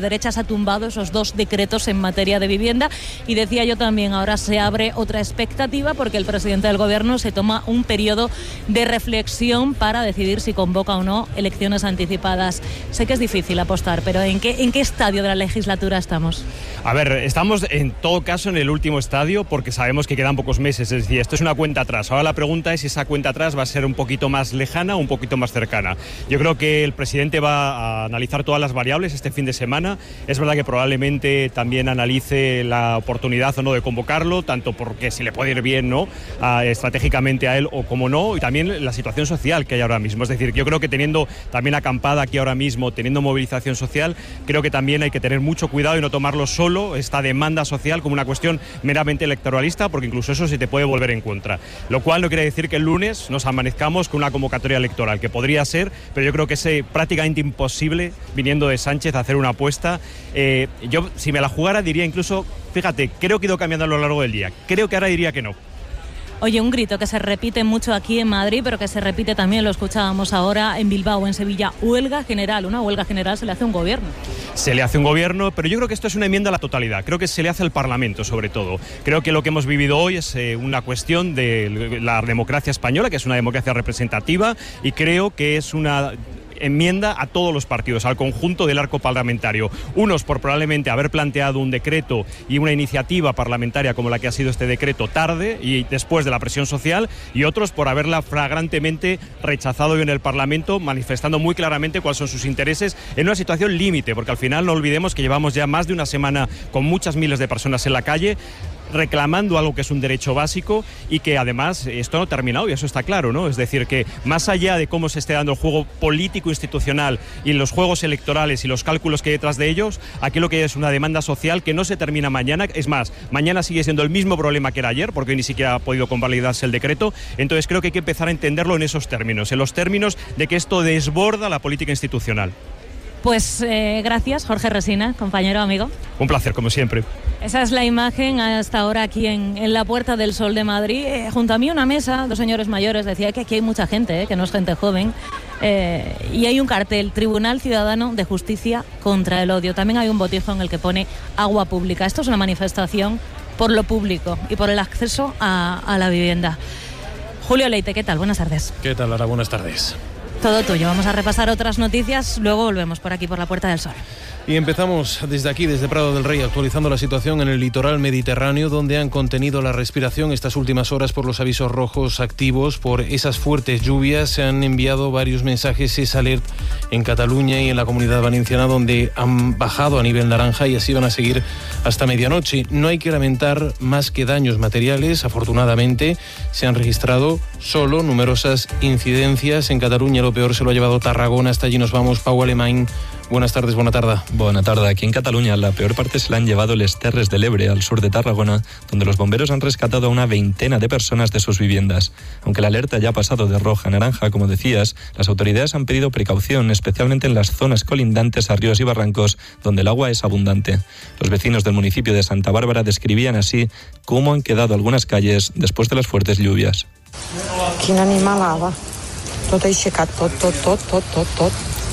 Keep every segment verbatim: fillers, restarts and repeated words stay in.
derechas ha tumbado esos dos decretos en materia de vivienda. Y decía yo también, ahora se abre otra expectativa porque el presidente del Gobierno se toma un periodo de reflexión para decidir si convoca o no elecciones anticipadas. Sé que es difícil apostar, pero ¿en qué, en qué estadio de la legislatura estamos? A ver, estamos en todo caso en el último estadio porque sabemos que quedan pocos meses, es decir, esto es una cuenta atrás. Ahora la pregunta es si esa cuenta atrás va a ser un poquito más lejana o un poquito más cercana. Yo creo que el presidente va a analizar todas las variables este fin de semana. Es verdad que probablemente también analice la oportunidad o no de convocarlo, tanto porque si le puede ir bien, ¿no?, a, estratégicamente a él o como no, y también la situación social que hay ahora mismo. Es decir, yo creo que teniendo también acampada aquí ahora mismo, teniendo movilización social, creo que también hay que tener mucho cuidado y no tomarlo solo, esta demanda social, como una cuestión meramente electoralista, porque incluso eso se te puede volver en contra. Lo cual no quiere decir que el lunes nos amanezcamos con una convocatoria electoral, que podría ser, pero yo creo que es eh, prácticamente imposible, viniendo de Sánchez, hacer una apuesta. Eh, yo, si me la jugara, diría incluso, fíjate, creo que he ido cambiando a lo largo del día. Creo que ahora diría que no. Oye, un grito que se repite mucho aquí en Madrid, pero que se repite también, lo escuchábamos ahora en Bilbao, en Sevilla, huelga general. Una huelga general se le hace a un gobierno. Se le hace a un gobierno, pero yo creo que esto es una enmienda a la totalidad. Creo que se le hace al Parlamento, sobre todo. Creo que lo que hemos vivido hoy es eh, una cuestión de la democracia española, que es una democracia representativa, y creo que es una enmienda a todos los partidos, al conjunto del arco parlamentario. Unos por probablemente haber planteado un decreto y una iniciativa parlamentaria como la que ha sido este decreto tarde y después de la presión social, y otros por haberla flagrantemente rechazado hoy en el Parlamento, manifestando muy claramente cuáles son sus intereses en una situación límite, porque al final no olvidemos que llevamos ya más de una semana con muchas miles de personas en la calle reclamando algo que es un derecho básico y que además esto no ha terminado, y eso está claro, ¿no? Es decir, que más allá de cómo se esté dando el juego político institucional y los juegos electorales y los cálculos que hay detrás de ellos, aquí lo que hay es una demanda social que no se termina mañana. Es más, mañana sigue siendo el mismo problema que era ayer, porque hoy ni siquiera ha podido convalidarse el decreto. Entonces creo que hay que empezar a entenderlo en esos términos, en los términos de que esto desborda la política institucional. Pues eh, gracias, Jorge Resina, compañero, amigo. Un placer, como siempre. Esa es la imagen hasta ahora aquí en, en la Puerta del Sol de Madrid. Eh, junto a mí una mesa, dos señores mayores, decía que aquí hay mucha gente, eh, que no es gente joven. Eh, y hay un cartel, Tribunal Ciudadano de Justicia contra el Odio. También hay un botijo en el que pone agua pública. Esto es una manifestación por lo público y por el acceso a, a la vivienda. Julio Leite, ¿qué tal? Buenas tardes. ¿Qué tal, Lara? Buenas tardes. Todo tuyo. Vamos a repasar otras noticias, luego volvemos por aquí, por la Puerta del Sol. Y empezamos desde aquí, desde Prado del Rey, actualizando la situación en el litoral mediterráneo, donde han contenido la respiración estas últimas horas por los avisos rojos activos. Por esas fuertes lluvias se han enviado varios mensajes S Alert en Cataluña y en la Comunidad Valenciana, donde han bajado a nivel naranja y así van a seguir hasta medianoche. No hay que lamentar más que daños materiales. Afortunadamente se han registrado solo numerosas incidencias. En Cataluña lo peor se lo ha llevado Tarragona. Hasta allí nos vamos. Pau Alemany. Buenas tardes, buena tarde. Buena tarde. Aquí en Cataluña la peor parte se la han llevado les Terres de l'Ebre, al sur de Tarragona, donde los bomberos han rescatado a una veintena de personas de sus viviendas. Aunque la alerta ya ha pasado de roja a naranja, como decías, las autoridades han pedido precaución, especialmente en las zonas colindantes a ríos y barrancos, donde el agua es abundante. Los vecinos del municipio de Santa Bárbara describían así cómo han quedado algunas calles después de las fuertes lluvias. Quina animalada. Tot aixecat, tot, tot, tot, tot, tot, tot.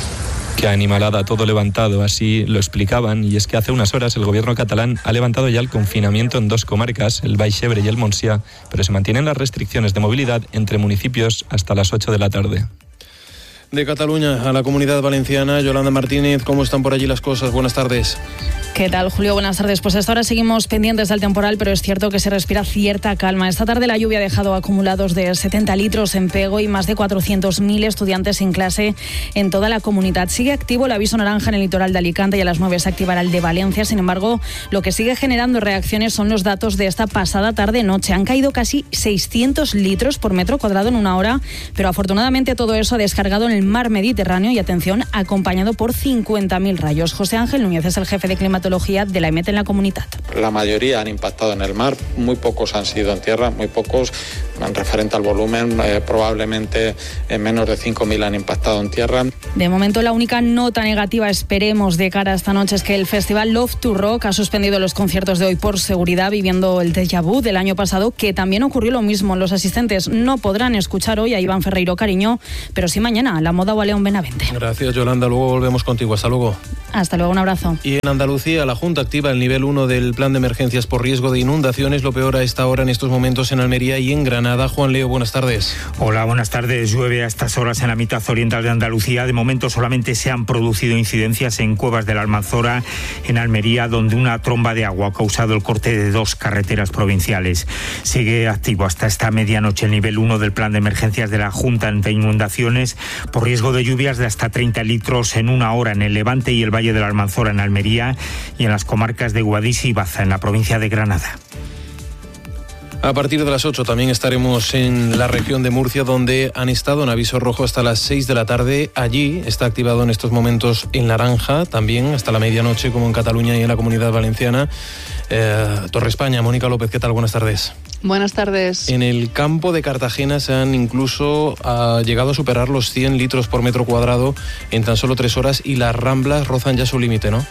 Qué animalada, todo levantado, así lo explicaban, y es que hace unas horas el gobierno catalán ha levantado ya el confinamiento en dos comarcas, el Baix Ebre y el Montsià, pero se mantienen las restricciones de movilidad entre municipios hasta las ocho de la tarde. De Cataluña a la Comunidad Valenciana, Yolanda Martínez, ¿cómo están por allí las cosas? Buenas tardes. ¿Qué tal, Julio? Buenas tardes. Pues hasta ahora seguimos pendientes del temporal, pero es cierto que se respira cierta calma. Esta tarde la lluvia ha dejado acumulados de setenta litros en Pego y más de cuatrocientos mil estudiantes sin clase en toda la comunidad. Sigue activo el aviso naranja en el litoral de Alicante y a las nueve se activará el de Valencia. Sin embargo, lo que sigue generando reacciones son los datos de esta pasada tarde-noche. Han caído casi seiscientos litros por metro cuadrado en una hora, pero afortunadamente todo eso ha descargado en el mar Mediterráneo y, atención, acompañado por cincuenta mil rayos. José Ángel Núñez es el jefe de climatología de la E M E T en la comunidad. La mayoría han impactado en el mar, muy pocos han sido en tierra, muy pocos En referente al volumen, eh, probablemente eh, menos de cinco mil han impactado en tierra. De momento, la única nota negativa, esperemos, de cara a esta noche es que el festival Love to Rock ha suspendido los conciertos de hoy por seguridad, viviendo el déjà vu del año pasado, que también ocurrió lo mismo. Los asistentes no podrán escuchar hoy a Iván Ferreiro Cariño, pero sí mañana a La Moda o a León Benavente. Gracias, Yolanda. Luego volvemos contigo. Hasta luego. Hasta luego, un abrazo. Y en Andalucía, la Junta activa el nivel uno del plan de emergencias por riesgo de inundaciones. Lo peor a esta hora en estos momentos en Almería y en Granada. Juan Leo, buenas tardes. Hola, buenas tardes. Llueve a estas horas en la mitad oriental de Andalucía. De momento solamente se han producido incidencias en Cuevas de la Almanzora, en Almería, donde una tromba de agua ha causado el corte de dos carreteras provinciales. Sigue activo hasta esta medianoche el nivel uno del plan de emergencias de la Junta ante inundaciones por riesgo de lluvias de hasta treinta litros en una hora en el Levante y el Valle de la Almanzora en Almería y en las comarcas de Guadix y Baza en la provincia de Granada. A partir de las ocho también estaremos en la región de Murcia, donde han estado en aviso rojo hasta las seis de la tarde. Allí está activado en estos momentos en naranja, también hasta la medianoche, como en Cataluña y en la Comunidad Valenciana. Eh, Torre España, Mónica López, ¿qué tal? Buenas tardes. Buenas tardes. En el campo de Cartagena se han incluso uh, llegado a superar los cien litros por metro cuadrado en tan solo tres horas y las Ramblas rozan ya su límite, ¿no?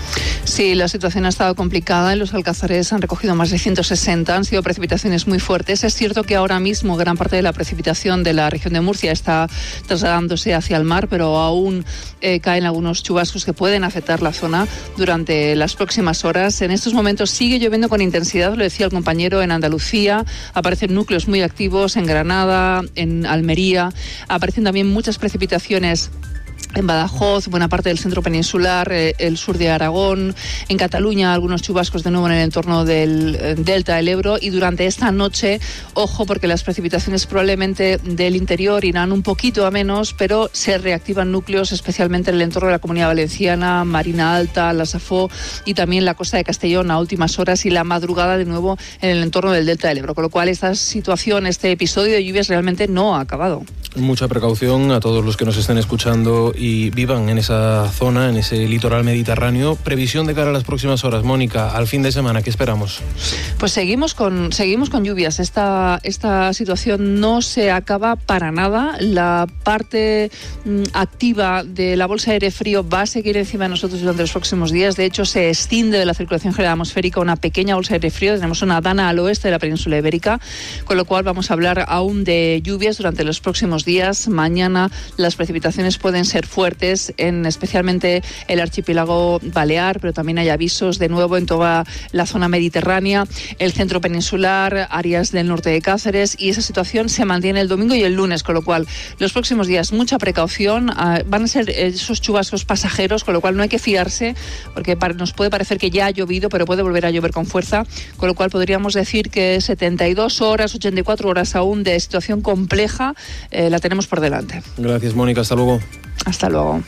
Sí, la situación ha estado complicada. En los Alcázares han recogido más de ciento sesenta. Han sido precipitaciones muy fuertes. Es cierto que ahora mismo gran parte de la precipitación de la región de Murcia está trasladándose hacia el mar, pero aún eh, caen algunos chubascos que pueden afectar la zona durante las próximas horas. En estos momentos sigue lloviendo con intensidad, lo decía el compañero, en Andalucía. Aparecen núcleos muy activos en Granada, en Almería. Aparecen también muchas precipitaciones en Badajoz, buena parte del centro peninsular, eh, el sur de Aragón, en Cataluña algunos chubascos de nuevo en el entorno del eh, delta del Ebro, y durante esta noche, ojo, porque las precipitaciones probablemente del interior irán un poquito a menos, pero se reactivan núcleos especialmente en el entorno de la Comunidad Valenciana, Marina Alta, la Safó y también la costa de Castellón a últimas horas y la madrugada de nuevo en el entorno del delta del Ebro, con lo cual esta situación, este episodio de lluvias realmente no ha acabado. Mucha precaución a todos los que nos estén escuchando y vivan en esa zona, en ese litoral mediterráneo. Previsión de cara a las próximas horas, Mónica, al fin de semana, ¿qué esperamos? Pues seguimos con seguimos con lluvias. Esta, esta situación no se acaba para nada. La parte mm, activa de la bolsa de aire frío va a seguir encima de nosotros durante los próximos días. De hecho, se extiende de la circulación general atmosférica una pequeña bolsa de aire frío. Tenemos una dana al oeste de la península ibérica, con lo cual vamos a hablar aún de lluvias durante los próximos días. Mañana las precipitaciones pueden ser fuertes, en especialmente el archipiélago balear, pero también hay avisos de nuevo en toda la zona mediterránea, el centro peninsular, áreas del norte de Cáceres, y esa situación se mantiene el domingo y el lunes, con lo cual los próximos días mucha precaución. Uh, van a ser esos chubascos pasajeros, con lo cual no hay que fiarse, porque para, nos puede parecer que ya ha llovido, pero puede volver a llover con fuerza, con lo cual podríamos decir que setenta y dos horas, ochenta y cuatro horas aún de situación compleja eh, la tenemos por delante. Gracias, Mónica, hasta luego. Hasta luego.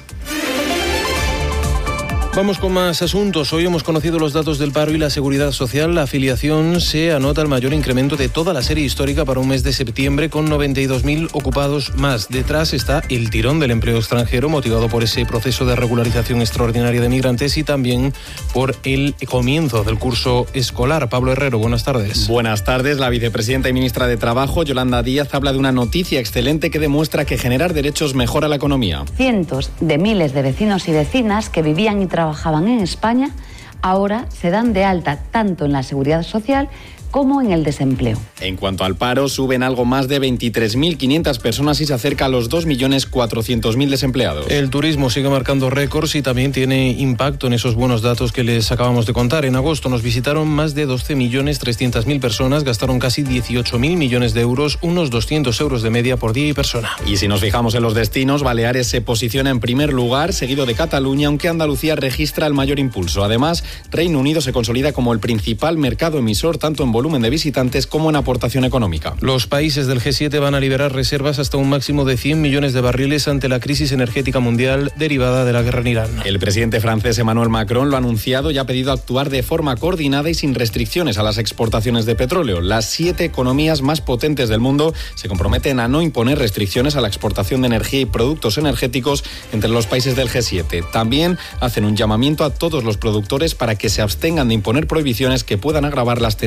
Vamos con más asuntos. Hoy hemos conocido los datos del paro y la seguridad social. La afiliación se anota el mayor incremento de toda la serie histórica para un mes de septiembre, con noventa y dos mil ocupados más. Detrás está el tirón del empleo extranjero, motivado por ese proceso de regularización extraordinaria de migrantes y también por el comienzo del curso escolar. Pablo Herrero, buenas tardes. Buenas tardes. La vicepresidenta y ministra de Trabajo, Yolanda Díaz, habla de una noticia excelente que demuestra que generar derechos mejora la economía. Cientos de miles de vecinos y vecinas que vivían y trabajaban trabajaban en España, ahora se dan de alta tanto en la seguridad social como en el desempleo. En cuanto al paro, suben algo más de veintitrés mil quinientas personas y se acerca a los dos millones cuatrocientos mil desempleados. El turismo sigue marcando récords y también tiene impacto en esos buenos datos que les acabamos de contar. En agosto nos visitaron más de doce millones trescientas mil personas, gastaron casi dieciocho mil millones de euros, unos doscientos euros de media por día y persona. Y si nos fijamos en los destinos, Baleares se posiciona en primer lugar, seguido de Cataluña, aunque Andalucía registra el mayor impulso. Además, Reino Unido se consolida como el principal mercado emisor, tanto en volumen de visitantes como en aportación económica. Los países del G siete van a liberar reservas hasta un máximo de cien millones de barriles ante la crisis energética mundial derivada de la guerra en Irán. El presidente francés Emmanuel Macron lo ha anunciado y ha pedido actuar de forma coordinada y sin restricciones a las exportaciones de petróleo. Las siete economías más potentes del mundo se comprometen a no imponer restricciones a la exportación de energía y productos energéticos entre los países del G siete. También hacen un llamamiento a todos los productores para que se abstengan de imponer prohibiciones que puedan agravar las tensiones en el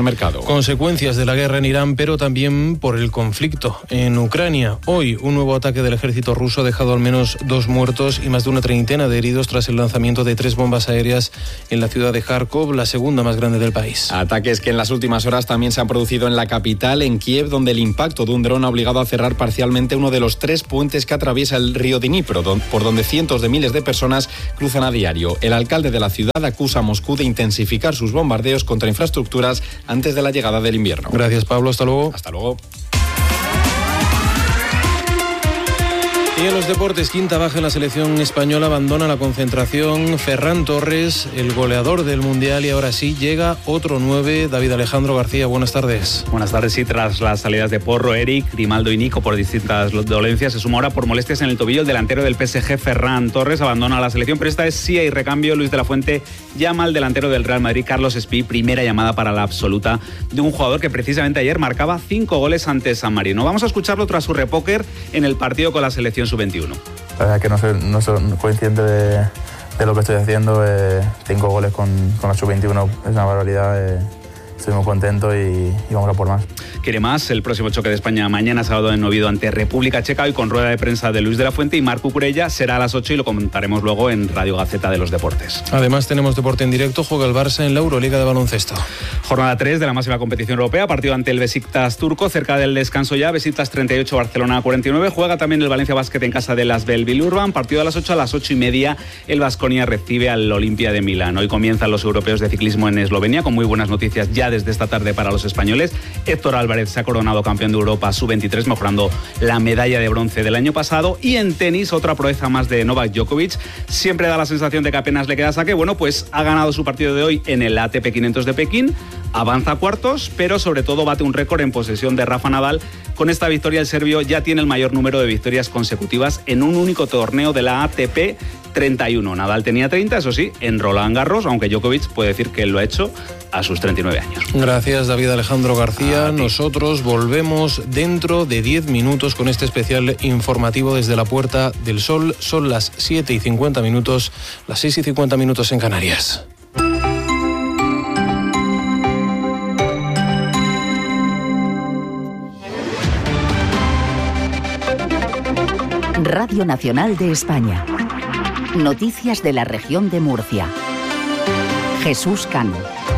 el mercado. Consecuencias de la guerra en Irán, pero también por el conflicto en Ucrania. Hoy, un nuevo ataque del ejército ruso ha dejado al menos dos muertos y más de una treintena de heridos tras el lanzamiento de tres bombas aéreas en la ciudad de Kharkov, la segunda más grande del país. Ataques que en las últimas horas también se han producido en la capital, en Kiev, donde el impacto de un dron ha obligado a cerrar parcialmente uno de los tres puentes que atraviesa el río Dnipro, por donde cientos de miles de personas cruzan a diario. El alcalde de la ciudad acusa a Moscú de intensificar sus bombardeos contra infraestructuras antes de la llegada del invierno. Gracias, Pablo. Hasta luego. Hasta luego. Y en los deportes, quinta baja en la selección española, abandona la concentración Ferran Torres, el goleador del Mundial, y ahora sí llega otro nueve, David Alejandro García. Buenas tardes. Buenas tardes. Sí, tras las salidas de Porro, Eric, Grimaldo y Nico por distintas dolencias, se suma ahora por molestias en el tobillo el delantero del P S G, Ferran Torres, abandona la selección, pero esta vez sí hay recambio. Luis de la Fuente llama al delantero del Real Madrid, Carlos Espí, primera llamada para la absoluta de un jugador que precisamente ayer marcaba cinco goles ante San Marino. Vamos a escucharlo tras su repóquer en el partido con la selección sub veintiuno. La verdad es que no soy, no soy consciente de, de lo que estoy haciendo. Eh, cinco goles con, con la sub veintiuno es una barbaridad. Eh, estoy muy contento y, y vamos a por más. Quiere más. El próximo choque de España mañana sábado en Oviedo ante República Checa, y con rueda de prensa de Luis de la Fuente y Marc Cucurella será a las ocho y lo comentaremos luego en Radio Gaceta de los Deportes. Además tenemos deporte en directo. Juega el Barça en la Euroliga de baloncesto. Jornada tres de la máxima competición europea, partido ante el Besiktas turco, cerca del descanso ya. Besiktas treinta y ocho, Barcelona cuarenta y nueve. Juega también el Valencia Basket en casa de las Belvilurban. Partido a las ocho, a las ocho y media el Baskonia recibe al Olimpia de Milán. Hoy comienzan los europeos de ciclismo en Eslovenia, con muy buenas noticias ya desde esta tarde para los españoles. Héctor Álvarez se ha coronado campeón de Europa sub veintitrés, mejorando la medalla de bronce del año pasado. Y en tenis, otra proeza más de Novak Djokovic. Siempre da la sensación de que apenas le queda saque. Bueno, pues ha ganado su partido de hoy en el A T P quinientos de Pekín. Avanza a cuartos, pero sobre todo bate un récord en posesión de Rafa Nadal. Con esta victoria el serbio ya tiene el mayor número de victorias consecutivas en un único torneo de la A T P, treinta y uno. Nadal tenía treinta, eso sí, en Roland Garros, aunque Djokovic puede decir que él lo ha hecho a sus treinta y nueve años. Gracias, David Alejandro García. Nosotros volvemos dentro de diez minutos con este especial informativo desde la Puerta del Sol. Son las siete y cincuenta minutos, las seis y cincuenta minutos en Canarias. Radio Nacional de España. Noticias de la región de Murcia. Jesús Cano.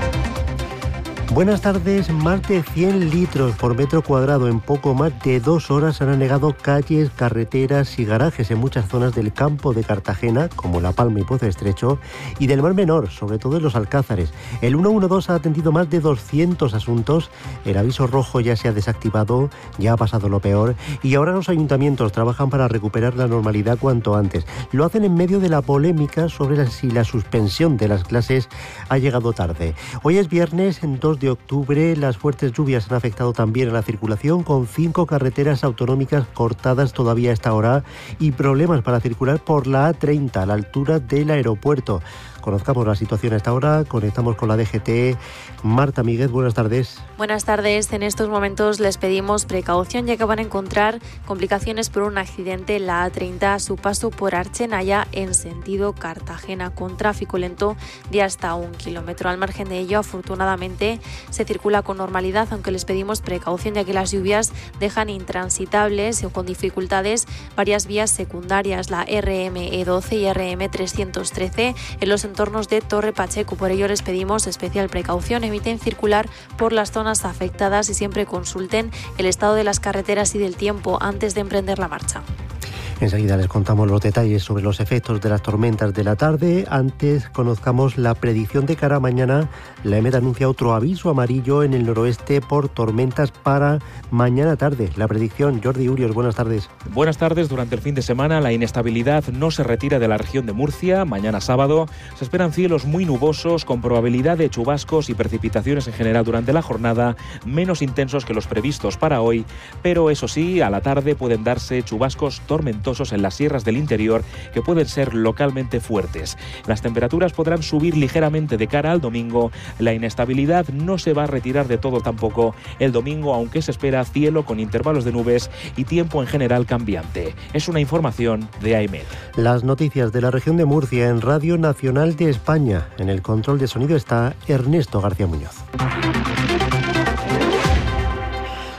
Buenas tardes. Más de cien litros por metro cuadrado en poco más de dos horas han anegado calles, carreteras y garajes en muchas zonas del campo de Cartagena, como La Palma y Pozo Estrecho, y del Mar Menor, sobre todo en los Alcázares. El ciento doce ha atendido más de doscientos asuntos, el aviso rojo ya se ha desactivado, ya ha pasado lo peor, y ahora los ayuntamientos trabajan para recuperar la normalidad cuanto antes. Lo hacen en medio de la polémica sobre si la suspensión de las clases ha llegado tarde. Hoy es viernes, en dos de octubre. Las fuertes lluvias han afectado también a la circulación, con cinco carreteras autonómicas cortadas todavía a esta hora y problemas para circular por la A treinta a la altura del aeropuerto. Conozcamos la situación a esta hora, conectamos con la D G T. Marta Míguez, buenas tardes. Buenas tardes. En estos momentos les pedimos precaución, ya que van a encontrar complicaciones por un accidente en la A treinta a su paso por Archenaya en sentido Cartagena, con tráfico lento de hasta un kilómetro. Al margen de ello, afortunadamente, se circula con normalidad, aunque les pedimos precaución, ya que las lluvias dejan intransitables o con dificultades varias vías secundarias, la R M E doce y R M trescientos trece, en los entornos de Torre Pacheco. Por ello les pedimos especial precaución, eviten circular por las zonas afectadas y siempre consulten el estado de las carreteras y del tiempo antes de emprender la marcha. Enseguida les contamos los detalles sobre los efectos de las tormentas de la tarde. Antes conozcamos la predicción de cara a mañana. La E M E T anuncia otro aviso amarillo en el noroeste por tormentas para mañana tarde. La predicción, Jordi Urios, buenas tardes. Buenas tardes. Durante el fin de semana la inestabilidad no se retira de la región de Murcia. Mañana sábado se esperan cielos muy nubosos con probabilidad de chubascos y precipitaciones en general durante la jornada, menos intensos que los previstos para hoy, pero eso sí, a la tarde pueden darse chubascos tormentosos en las sierras del interior que pueden ser localmente fuertes. Las temperaturas podrán subir ligeramente de cara al domingo. La inestabilidad no se va a retirar de todo tampoco el domingo, aunque se espera cielo con intervalos de nubes y tiempo en general cambiante. Es una información de A E M E T. Las noticias de la región de Murcia en Radio Nacional de España. En el control de sonido está Ernesto García Muñoz.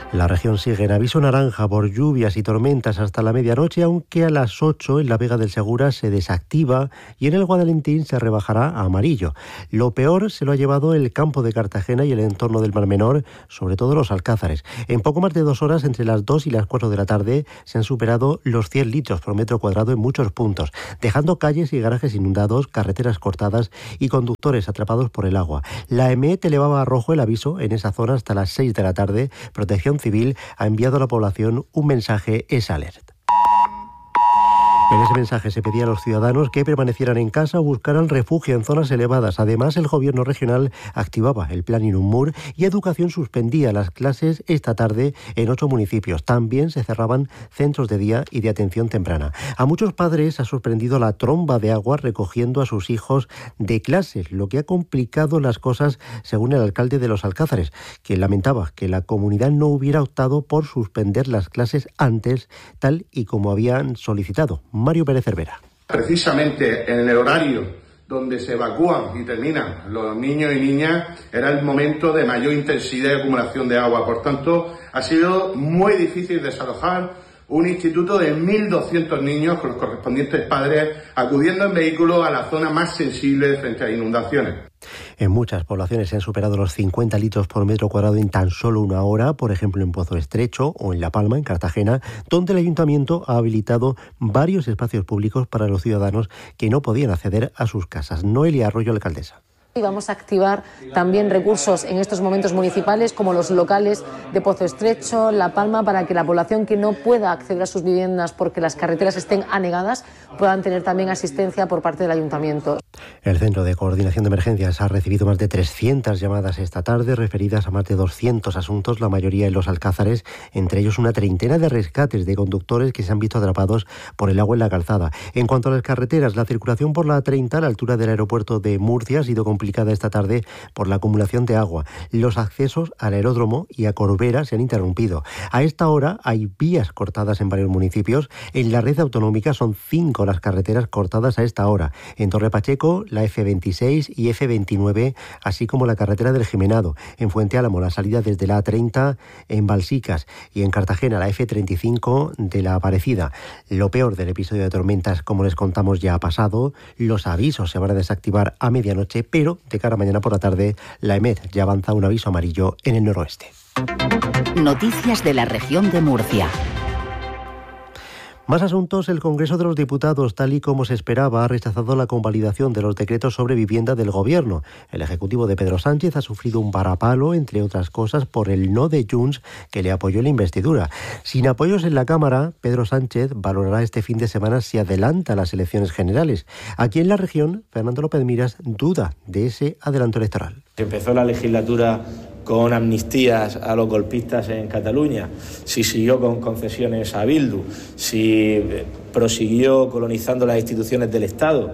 La región sigue en aviso naranja por lluvias y tormentas hasta la medianoche, aunque a las ocho en la Vega del Segura se desactiva y en el Guadalentín se rebajará a amarillo. Lo peor se lo ha llevado el campo de Cartagena y el entorno del Mar Menor, sobre todo los Alcázares. En poco más de dos horas, entre las dos y las cuatro de la tarde, se han superado los cien litros por metro cuadrado en muchos puntos, dejando calles y garajes inundados, carreteras cortadas y conductores atrapados por el agua. La E M E T elevaba a rojo el aviso en esa zona hasta las seis de la tarde. Protección Civil ha enviado a la población un mensaje S Alert. En ese mensaje se pedía a los ciudadanos que permanecieran en casa o buscaran refugio en zonas elevadas. Además, el gobierno regional activaba el plan Inunmur y Educación suspendía las clases esta tarde en ocho municipios. También se cerraban centros de día y de atención temprana. A muchos padres ha sorprendido la tromba de agua recogiendo a sus hijos de clases, lo que ha complicado las cosas, según el alcalde de Los Alcázares, quien lamentaba que la comunidad no hubiera optado por suspender las clases antes, tal y como habían solicitado. Mario Pérez Cervera. Precisamente en el horario donde se evacúan y terminan los niños y niñas era el momento de mayor intensidad y acumulación de agua. Por tanto, ha sido muy difícil desalojar un instituto de mil doscientos niños con los correspondientes padres acudiendo en vehículo a la zona más sensible frente a inundaciones. En muchas poblaciones se han superado los cincuenta litros por metro cuadrado en tan solo una hora, por ejemplo en Pozo Estrecho o en La Palma, en Cartagena, donde el ayuntamiento ha habilitado varios espacios públicos para los ciudadanos que no podían acceder a sus casas. Noelia Arroyo, alcaldesa. Y vamos a activar también recursos en estos momentos municipales como los locales de Pozo Estrecho, La Palma, para que la población que no pueda acceder a sus viviendas porque las carreteras estén anegadas puedan tener también asistencia por parte del ayuntamiento. El Centro de Coordinación de Emergencias ha recibido más de trescientas llamadas esta tarde referidas a más de doscientos asuntos, la mayoría en Los Alcázares, entre ellos una treintena de rescates de conductores que se han visto atrapados por el agua en la calzada. En cuanto a las carreteras, la circulación por la A treinta a la altura del aeropuerto de Murcia ha sido complicada esta tarde por la acumulación de agua. Los accesos al aeródromo y a Corbera se han interrumpido. A esta hora hay vías cortadas en varios municipios. En la red autonómica son cinco las carreteras cortadas a esta hora. En Torre Pacheco, la F veintiséis y F veintinueve, así como la carretera del Jimenado. En Fuente Álamo, la salida desde la A treinta, en Balsicas, y en Cartagena, la F treinta y cinco de la Aparecida. Lo peor del episodio de tormentas, como les contamos, ya ha pasado. Los avisos se van a desactivar a medianoche, pero de cara a mañana por la tarde, la E M E T ya avanza un aviso amarillo en el noroeste. Noticias de la región de Murcia. Más asuntos. El Congreso de los Diputados, tal y como se esperaba, ha rechazado la convalidación de los decretos sobre vivienda del Gobierno. El Ejecutivo de Pedro Sánchez ha sufrido un varapalo, entre otras cosas, por el no de Junts, que le apoyó en la investidura. Sin apoyos en la Cámara, Pedro Sánchez valorará este fin de semana si adelanta las elecciones generales. Aquí en la región, Fernando López Miras duda de ese adelanto electoral. Empezó la legislatura con amnistías a los golpistas en Cataluña, si siguió con concesiones a Bildu, si prosiguió colonizando las instituciones del Estado,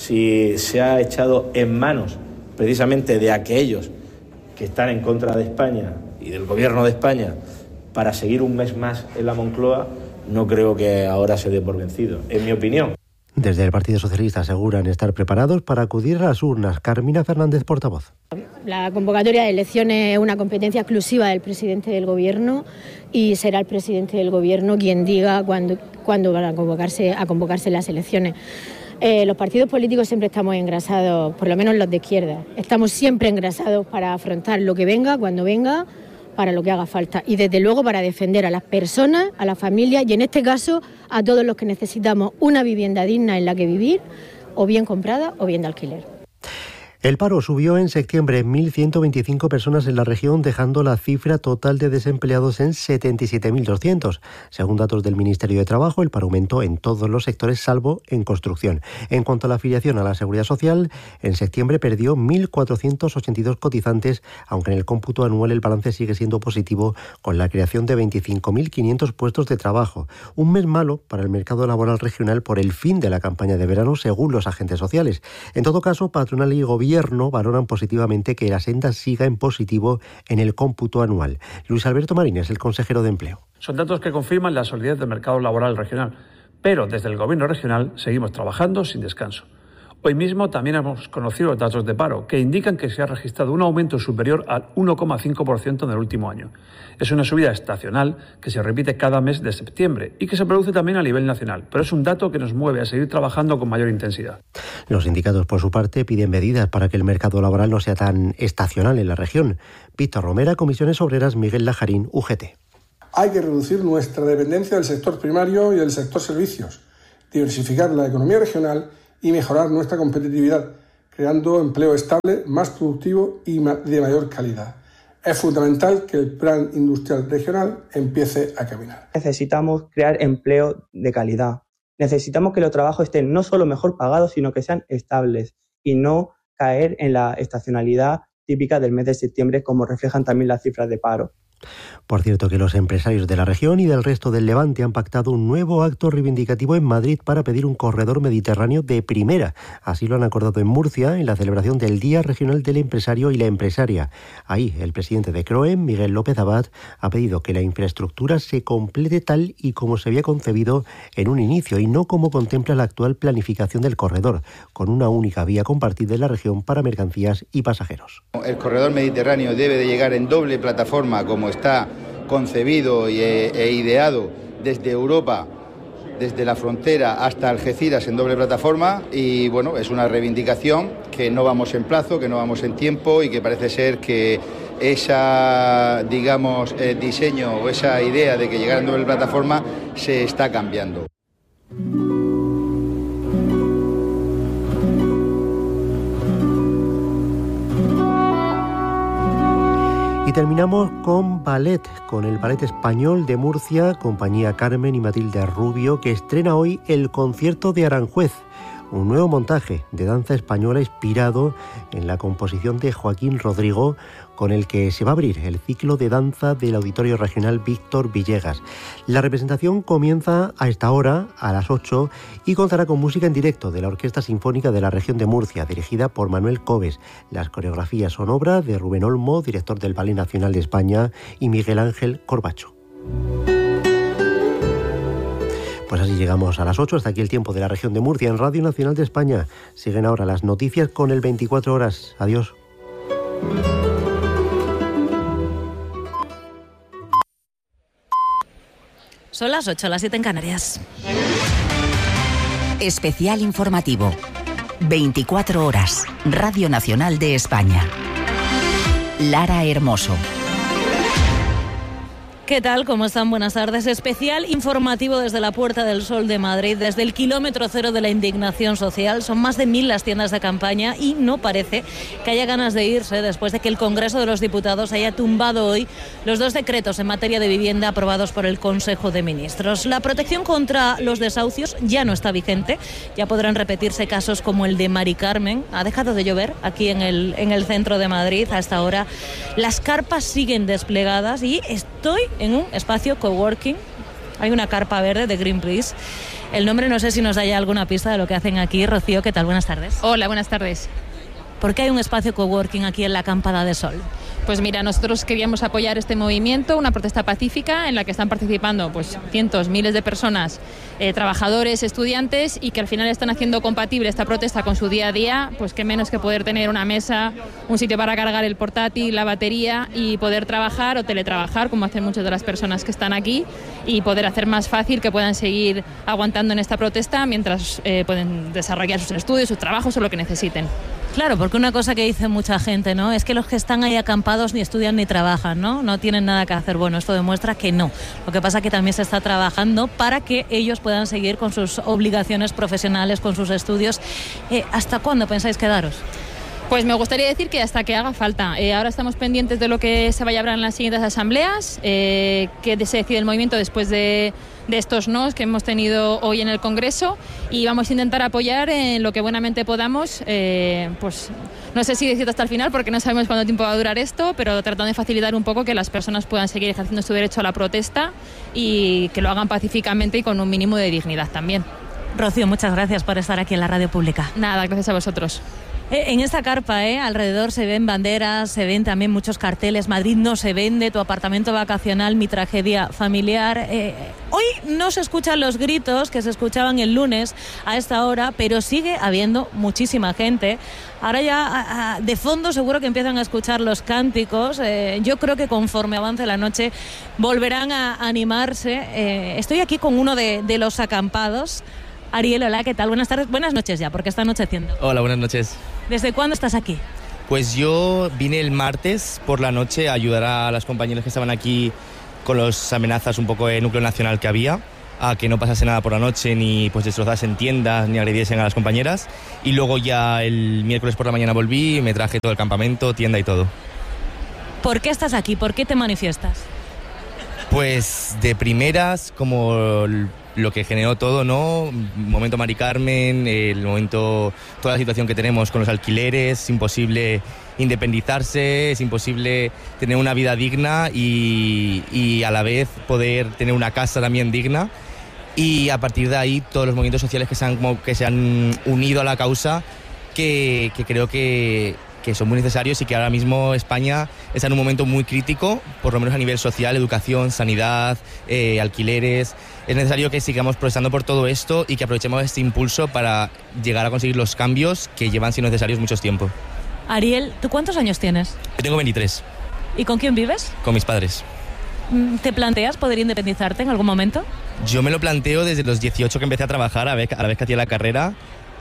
si se ha echado en manos precisamente de aquellos que están en contra de España y del Gobierno de España para seguir un mes más en la Moncloa, no creo que ahora se dé por vencido, en mi opinión. Desde el Partido Socialista aseguran estar preparados para acudir a las urnas. Carmina Fernández, portavoz. La convocatoria de elecciones es una competencia exclusiva del presidente del Gobierno y será el presidente del Gobierno quien diga cuándo, cuándo van a convocarse, a convocarse las elecciones. Eh, los partidos políticos siempre estamos engrasados, por lo menos los de izquierda, estamos siempre engrasados para afrontar lo que venga, cuando venga, para lo que haga falta y desde luego para defender a las personas, a las familias y en este caso a todos los que necesitamos una vivienda digna en la que vivir, o bien comprada o bien de alquiler. El paro subió en septiembre mil ciento veinticinco personas en la región, dejando la cifra total de desempleados en setenta y siete mil doscientos. Según datos del Ministerio de Trabajo, el paro aumentó en todos los sectores salvo en construcción. En cuanto a la afiliación a la Seguridad Social, en septiembre perdió mil cuatrocientos ochenta y dos cotizantes, aunque en el cómputo anual el balance sigue siendo positivo con la creación de veinticinco mil quinientos puestos de trabajo. Un mes malo para el mercado laboral regional por el fin de la campaña de verano, según los agentes sociales. En todo caso, patronal y gobierno valoran positivamente que la senda siga en positivo en el cómputo anual. Luis Alberto Marín es el consejero de Empleo. Son datos que confirman la solidez del mercado laboral regional, pero desde el Gobierno regional seguimos trabajando sin descanso. Hoy mismo también hemos conocido los datos de paro, que indican que se ha registrado un aumento superior al uno coma cinco por ciento en el último año. Es una subida estacional que se repite cada mes de septiembre y que se produce también a nivel nacional, pero es un dato que nos mueve a seguir trabajando con mayor intensidad. Los sindicatos, por su parte, piden medidas para que el mercado laboral no sea tan estacional en la región. Víctor Romera, Comisiones Obreras, Miguel Lajarín, U G T. Hay que reducir nuestra dependencia del sector primario y del sector servicios, diversificar la economía regional y mejorar nuestra competitividad, creando empleo estable, más productivo y de mayor calidad. Es fundamental que el Plan Industrial Regional empiece a caminar. Necesitamos crear empleo de calidad. Necesitamos que los trabajos estén no solo mejor pagados, sino que sean estables y no caer en la estacionalidad típica del mes de septiembre, como reflejan también las cifras de paro. Por cierto, que los empresarios de la región y del resto del Levante han pactado un nuevo acto reivindicativo en Madrid para pedir un corredor mediterráneo de primera. Así lo han acordado en Murcia, en la celebración del Día Regional del Empresario y la Empresaria. Ahí, el presidente de CROEM, Miguel López Abad, ha pedido que la infraestructura se complete tal y como se había concebido en un inicio y no como contempla la actual planificación del corredor, con una única vía compartida en la región para mercancías y pasajeros. El corredor mediterráneo debe de llegar en doble plataforma, como está concebido e, e ideado desde Europa, desde la frontera hasta Algeciras en doble plataforma, y bueno, es una reivindicación que no vamos en plazo, que no vamos en tiempo y que parece ser que esa, digamos, eh, diseño o esa idea de que llegara en doble plataforma se está cambiando. Y terminamos con ballet, con el Ballet Español de Murcia, compañía Carmen y Matilde Rubio, que estrena hoy el Concierto de Aranjuez, un nuevo montaje de danza española inspirado en la composición de Joaquín Rodrigo, con el que se va a abrir el ciclo de danza del Auditorio Regional Víctor Villegas. La representación comienza a esta hora, a las ocho, y contará con música en directo de la Orquesta Sinfónica de la Región de Murcia, dirigida por Manuel Cobes. Las coreografías son obra de Rubén Olmo, director del Ballet Nacional de España, y Miguel Ángel Corbacho. Pues así llegamos a las ocho, hasta aquí el tiempo de la Región de Murcia en Radio Nacional de España. Siguen ahora las noticias con el veinticuatro horas. Adiós. Son las ocho, las siete en Canarias. Especial informativo. veinticuatro horas. Radio Nacional de España. Lara Hermoso. ¿Qué tal? ¿Cómo están? Buenas tardes. Especial informativo desde la Puerta del Sol de Madrid, desde el kilómetro cero de la indignación social. Son más de mil las tiendas de campaña y no parece que haya ganas de irse después de que el Congreso de los Diputados haya tumbado hoy los dos decretos en materia de vivienda aprobados por el Consejo de Ministros. La protección contra los desahucios ya no está vigente. Ya podrán repetirse casos como el de Mari Carmen. Ha dejado de llover aquí en el, en el centro de Madrid hasta ahora. Las carpas siguen desplegadas y estoy en un espacio coworking. Hay una carpa verde de Greenpeace. El nombre no sé si nos da ya alguna pista de lo que hacen aquí. Rocío, ¿qué tal? Buenas tardes. Hola, buenas tardes. ¿Por qué hay un espacio coworking aquí en la Acampada de Sol? Pues mira, nosotros queríamos apoyar este movimiento, una protesta pacífica en la que están participando pues cientos, miles de personas, eh, trabajadores, estudiantes, y que al final están haciendo compatible esta protesta con su día a día, pues qué menos que poder tener una mesa, un sitio para cargar el portátil, la batería y poder trabajar o teletrabajar, como hacen muchas de las personas que están aquí, y poder hacer más fácil que puedan seguir aguantando en esta protesta mientras eh, pueden desarrollar sus estudios, sus trabajos o lo que necesiten. Claro, porque una cosa que dice mucha gente, ¿no?, es que los que están ahí acampados ni estudian ni trabajan, ¿no? No tienen nada que hacer. Bueno, esto demuestra que no. Lo que pasa es que también se está trabajando para que ellos puedan seguir con sus obligaciones profesionales, con sus estudios. Eh, ¿Hasta cuándo pensáis quedaros? Pues me gustaría decir que hasta que haga falta. Eh, ahora estamos pendientes de lo que se vaya a hablar en las siguientes asambleas, eh, que se decide el movimiento después de, de estos nos que hemos tenido hoy en el Congreso, y vamos a intentar apoyar en lo que buenamente podamos. Eh, pues no sé si decirlo hasta el final porque no sabemos cuánto tiempo va a durar esto, pero tratando de facilitar un poco que las personas puedan seguir ejerciendo su derecho a la protesta y que lo hagan pacíficamente y con un mínimo de dignidad también. Rocío, muchas gracias por estar aquí en la radio pública. Nada, gracias a vosotros. En esta carpa, ¿eh? alrededor se ven banderas, se ven también muchos carteles. Madrid no se vende, tu apartamento vacacional, mi tragedia familiar. Eh, hoy Hoy no se escuchan los gritos que se escuchaban el lunes a esta hora, pero sigue habiendo muchísima gente. Ahora ya a, a, de fondo seguro que empiezan a escuchar los cánticos. Eh, yo creo que conforme avance la noche volverán a animarse. Eh, estoy aquí con uno de, de los acampados. Ariel, hola, ¿qué tal? Buenas tardes, buenas noches ya, porque está anocheciendo. Hola, buenas noches. ¿Desde cuándo estás aquí? Pues yo vine el martes por la noche a ayudar a las compañeras que estaban aquí con las amenazas un poco de núcleo nacional que había, a que no pasase nada por la noche, ni pues destrozasen tiendas, ni agrediesen a las compañeras. Y luego ya el miércoles por la mañana volví y me traje todo el campamento, tienda y todo. ¿Por qué estás aquí? ¿Por qué te manifiestas? Pues de primeras, como lo que generó todo, ¿no? El momento Mari Carmen, el momento, toda la situación que tenemos con los alquileres, es imposible independizarse, es imposible tener una vida digna y, y a la vez poder tener una casa también digna. Y a partir de ahí todos los movimientos sociales que se han, como que se han unido a la causa, que, que creo que, que son muy necesarios y que ahora mismo España está en un momento muy crítico, por lo menos a nivel social, educación, sanidad, eh, alquileres. Es necesario que sigamos protestando por todo esto y que aprovechemos este impulso para llegar a conseguir los cambios que llevan siendo necesarios mucho tiempo. Ariel, ¿tú cuántos años tienes? Yo tengo veintitrés. ¿Y con quién vives? Con mis padres. ¿Te planteas poder independizarte en algún momento? Yo me lo planteo desde los dieciocho que empecé a trabajar, a, vez, a la vez que hacía la carrera,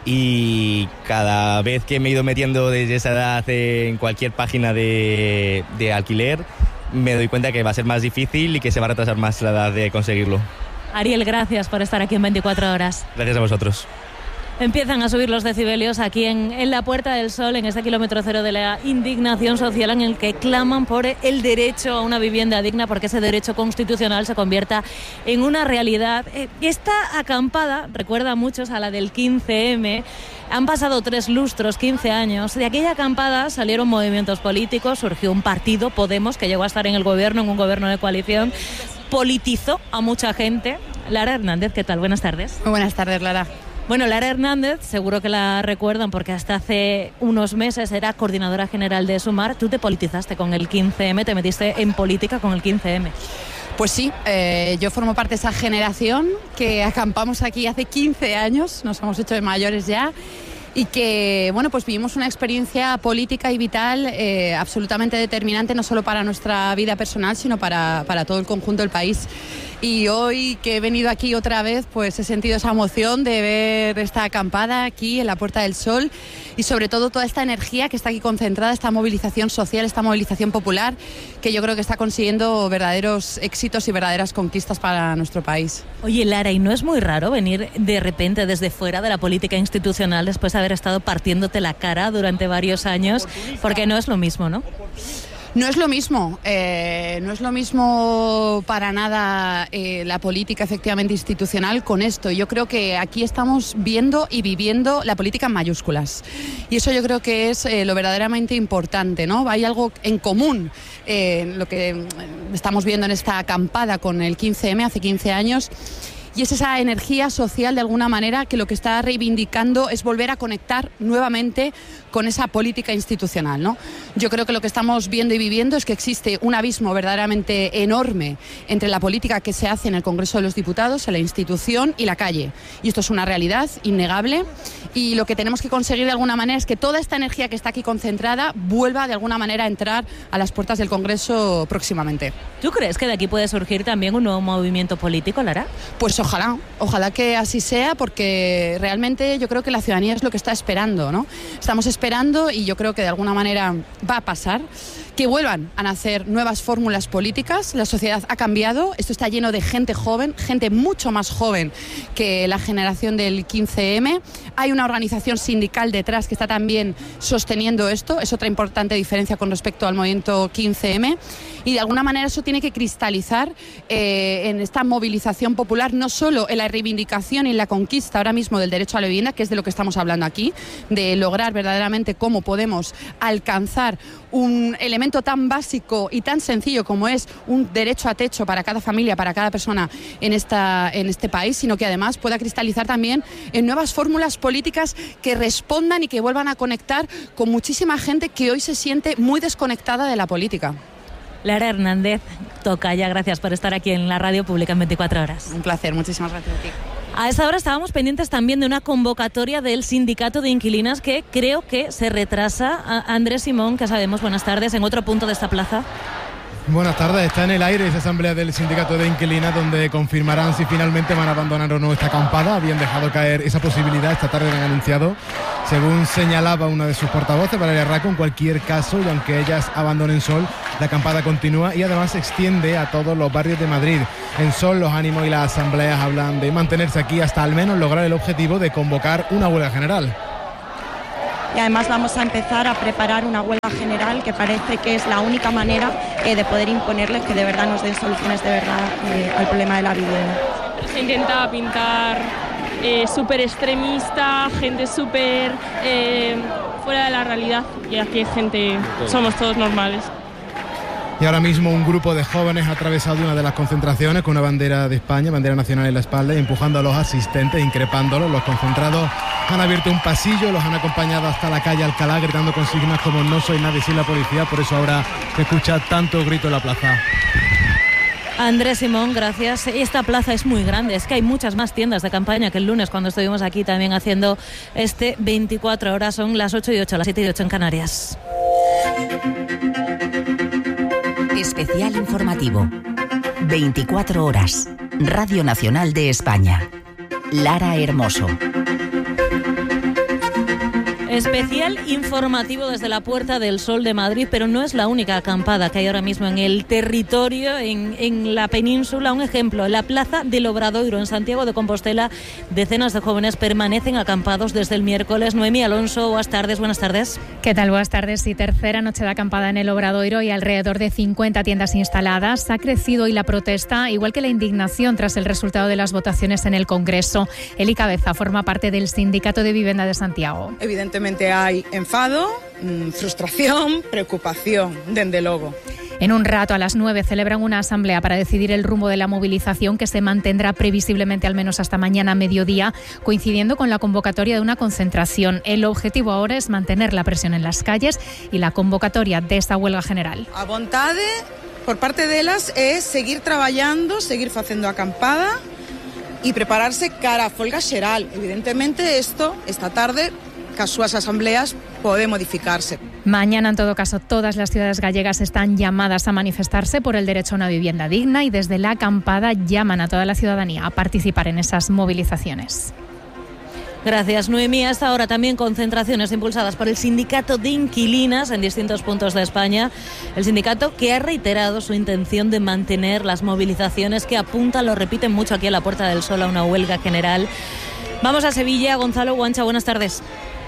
y cada vez que me he ido metiendo desde esa edad en cualquier página de, de alquiler, me doy cuenta que va a ser más difícil y que se va a retrasar más la edad de conseguirlo. Ariel, gracias por estar aquí en veinticuatro horas. Gracias a vosotros. Empiezan a subir los decibelios aquí en, en la Puerta del Sol, en este kilómetro cero de la indignación social, en el que claman por el derecho a una vivienda digna, porque ese derecho constitucional se convierta en una realidad. Esta acampada recuerda a muchos a la del quince eme. Han pasado tres lustros, quince años. De aquella acampada salieron movimientos políticos, surgió un partido, Podemos, que llegó a estar en el gobierno, en un gobierno de coalición. Politizó a mucha gente. Lara Hernández, ¿qué tal? Buenas tardes. Muy buenas tardes, Lara. Bueno, Lara Hernández, seguro que la recuerdan porque hasta hace unos meses era coordinadora general de Sumar. Tú te politizaste con el quince eme, te metiste en política con el quince eme. Pues sí, eh, yo formo parte de esa generación que acampamos aquí hace quince años, nos hemos hecho de mayores ya, y que, bueno, pues vivimos una experiencia política y vital eh, absolutamente determinante, no solo para nuestra vida personal, sino para, para todo el conjunto del país. Y hoy que he venido aquí otra vez, pues he sentido esa emoción de ver esta acampada aquí en la Puerta del Sol y sobre todo toda esta energía que está aquí concentrada, esta movilización social, esta movilización popular, que yo creo que está consiguiendo verdaderos éxitos y verdaderas conquistas para nuestro país. Oye, Lara, ¿y no es muy raro venir de repente desde fuera de la política institucional después de haber estado partiéndote la cara durante varios años? Porque no es lo mismo, ¿no? No es lo mismo, eh, no es lo mismo para nada eh, la política efectivamente institucional con esto. Yo creo que aquí estamos viendo y viviendo la política en mayúsculas y eso yo creo que es eh, lo verdaderamente importante, ¿no? Hay algo en común, eh, lo que estamos viendo en esta acampada con el quince eme hace quince años. Y es esa energía social, de alguna manera, que lo que está reivindicando es volver a conectar nuevamente con esa política institucional, ¿no? Yo creo que lo que estamos viendo y viviendo es que existe un abismo verdaderamente enorme entre la política que se hace en el Congreso de los Diputados, en la institución y la calle. Y esto es una realidad innegable y lo que tenemos que conseguir de alguna manera es que toda esta energía que está aquí concentrada vuelva de alguna manera a entrar a las puertas del Congreso próximamente. ¿Tú crees que de aquí puede surgir también un nuevo movimiento político, Lara? Pues ojalá, ojalá que así sea, porque realmente yo creo que la ciudadanía es lo que está esperando, ¿no? Estamos esperando y yo creo que de alguna manera va a pasar que vuelvan a nacer nuevas fórmulas políticas. La sociedad ha cambiado, esto está lleno de gente joven, gente mucho más joven que la generación del quince eme. Hay una organización sindical detrás que está también sosteniendo esto, es otra importante diferencia con respecto al movimiento quince eme, y de alguna manera eso tiene que cristalizar eh, en esta movilización popular, no solo en la reivindicación y en la conquista ahora mismo del derecho a la vivienda, que es de lo que estamos hablando aquí, de lograr verdaderamente cómo podemos alcanzar un elemento tan básico y tan sencillo como es un derecho a techo para cada familia, para cada persona en, esta, en este país, sino que además pueda cristalizar también en nuevas fórmulas políticas que respondan y que vuelvan a conectar con muchísima gente que hoy se siente muy desconectada de la política. Lara Hernández, tocaya, gracias por estar aquí en la radio pública en veinticuatro horas. Un placer, muchísimas gracias a ti. A esta hora estábamos pendientes también de una convocatoria del Sindicato de Inquilinas que creo que se retrasa. A Andrés Simón, que sabemos, buenas tardes, en otro punto de esta plaza. Buenas tardes, está en el aire esa asamblea del Sindicato de Inquilinas donde confirmarán si finalmente van a abandonar o no esta acampada. Habían dejado caer esa posibilidad, esta tarde la han anunciado. Según señalaba una de sus portavoces, Valeria Raco, en cualquier caso, y aunque ellas abandonen Sol, la acampada continúa y además se extiende a todos los barrios de Madrid. En Sol, los ánimos y las asambleas hablan de mantenerse aquí hasta al menos lograr el objetivo de convocar una huelga general. Y además vamos a empezar a preparar una huelga general que parece que es la única manera eh, de poder imponerles que de verdad nos den soluciones de verdad eh, al problema de la vivienda. Se intenta pintar eh, súper extremista, gente súper eh, fuera de la realidad, y aquí hay gente, somos todos normales. Y ahora mismo un grupo de jóvenes ha atravesado una de las concentraciones con una bandera de España, bandera nacional en la espalda, y empujando a los asistentes, increpándolos. Los concentrados han abierto un pasillo, los han acompañado hasta la calle Alcalá, gritando consignas como "no soy nadie sin la policía", por eso ahora se escucha tanto grito en la plaza. Andrés Simón, gracias. Esta plaza es muy grande, es que hay muchas más tiendas de campaña que el lunes cuando estuvimos aquí también haciendo este veinticuatro horas. Son las ocho y ocho, las siete y ocho en Canarias. Especial informativo. veinticuatro horas. Radio Nacional de España. Lara Hermoso. Especial informativo desde la Puerta del Sol de Madrid, pero no es la única acampada que hay ahora mismo en el territorio, en, en la península. Un ejemplo, en la Plaza del Obradoiro, en Santiago de Compostela, decenas de jóvenes permanecen acampados desde el miércoles. Noemí Alonso, buenas tardes, buenas tardes. ¿Qué tal? Buenas tardes. Y tercera noche de acampada en el Obradoiro y alrededor de cincuenta tiendas instaladas. Ha crecido hoy la protesta, igual que la indignación tras el resultado de las votaciones en el Congreso. Eli Cabeza forma parte del Sindicato de Vivienda de Santiago. Evidentemente hay enfado, frustración, preocupación, desde luego. En un rato, a las nueve, celebran una asamblea para decidir el rumbo de la movilización, que se mantendrá previsiblemente al menos hasta mañana a mediodía, coincidiendo con la convocatoria de una concentración. El objetivo ahora es mantener la presión en las calles y la convocatoria de esta huelga general. A vontade, por parte delas, es seguir trabajando, seguir haciendo acampada y prepararse cara a folga xeral. Evidentemente, esto, esta tarde, casuas asambleas, puede modificarse. Mañana, en todo caso, todas las ciudades gallegas están llamadas a manifestarse por el derecho a una vivienda digna y desde la acampada llaman a toda la ciudadanía a participar en esas movilizaciones. Gracias, Noemí. Hasta ahora también concentraciones impulsadas por el Sindicato de Inquilinas en distintos puntos de España. El sindicato que ha reiterado su intención de mantener las movilizaciones que apuntan, lo repiten mucho aquí en la Puerta del Sol, a una huelga general. Vamos a Sevilla. Gonzalo Guancha, buenas tardes.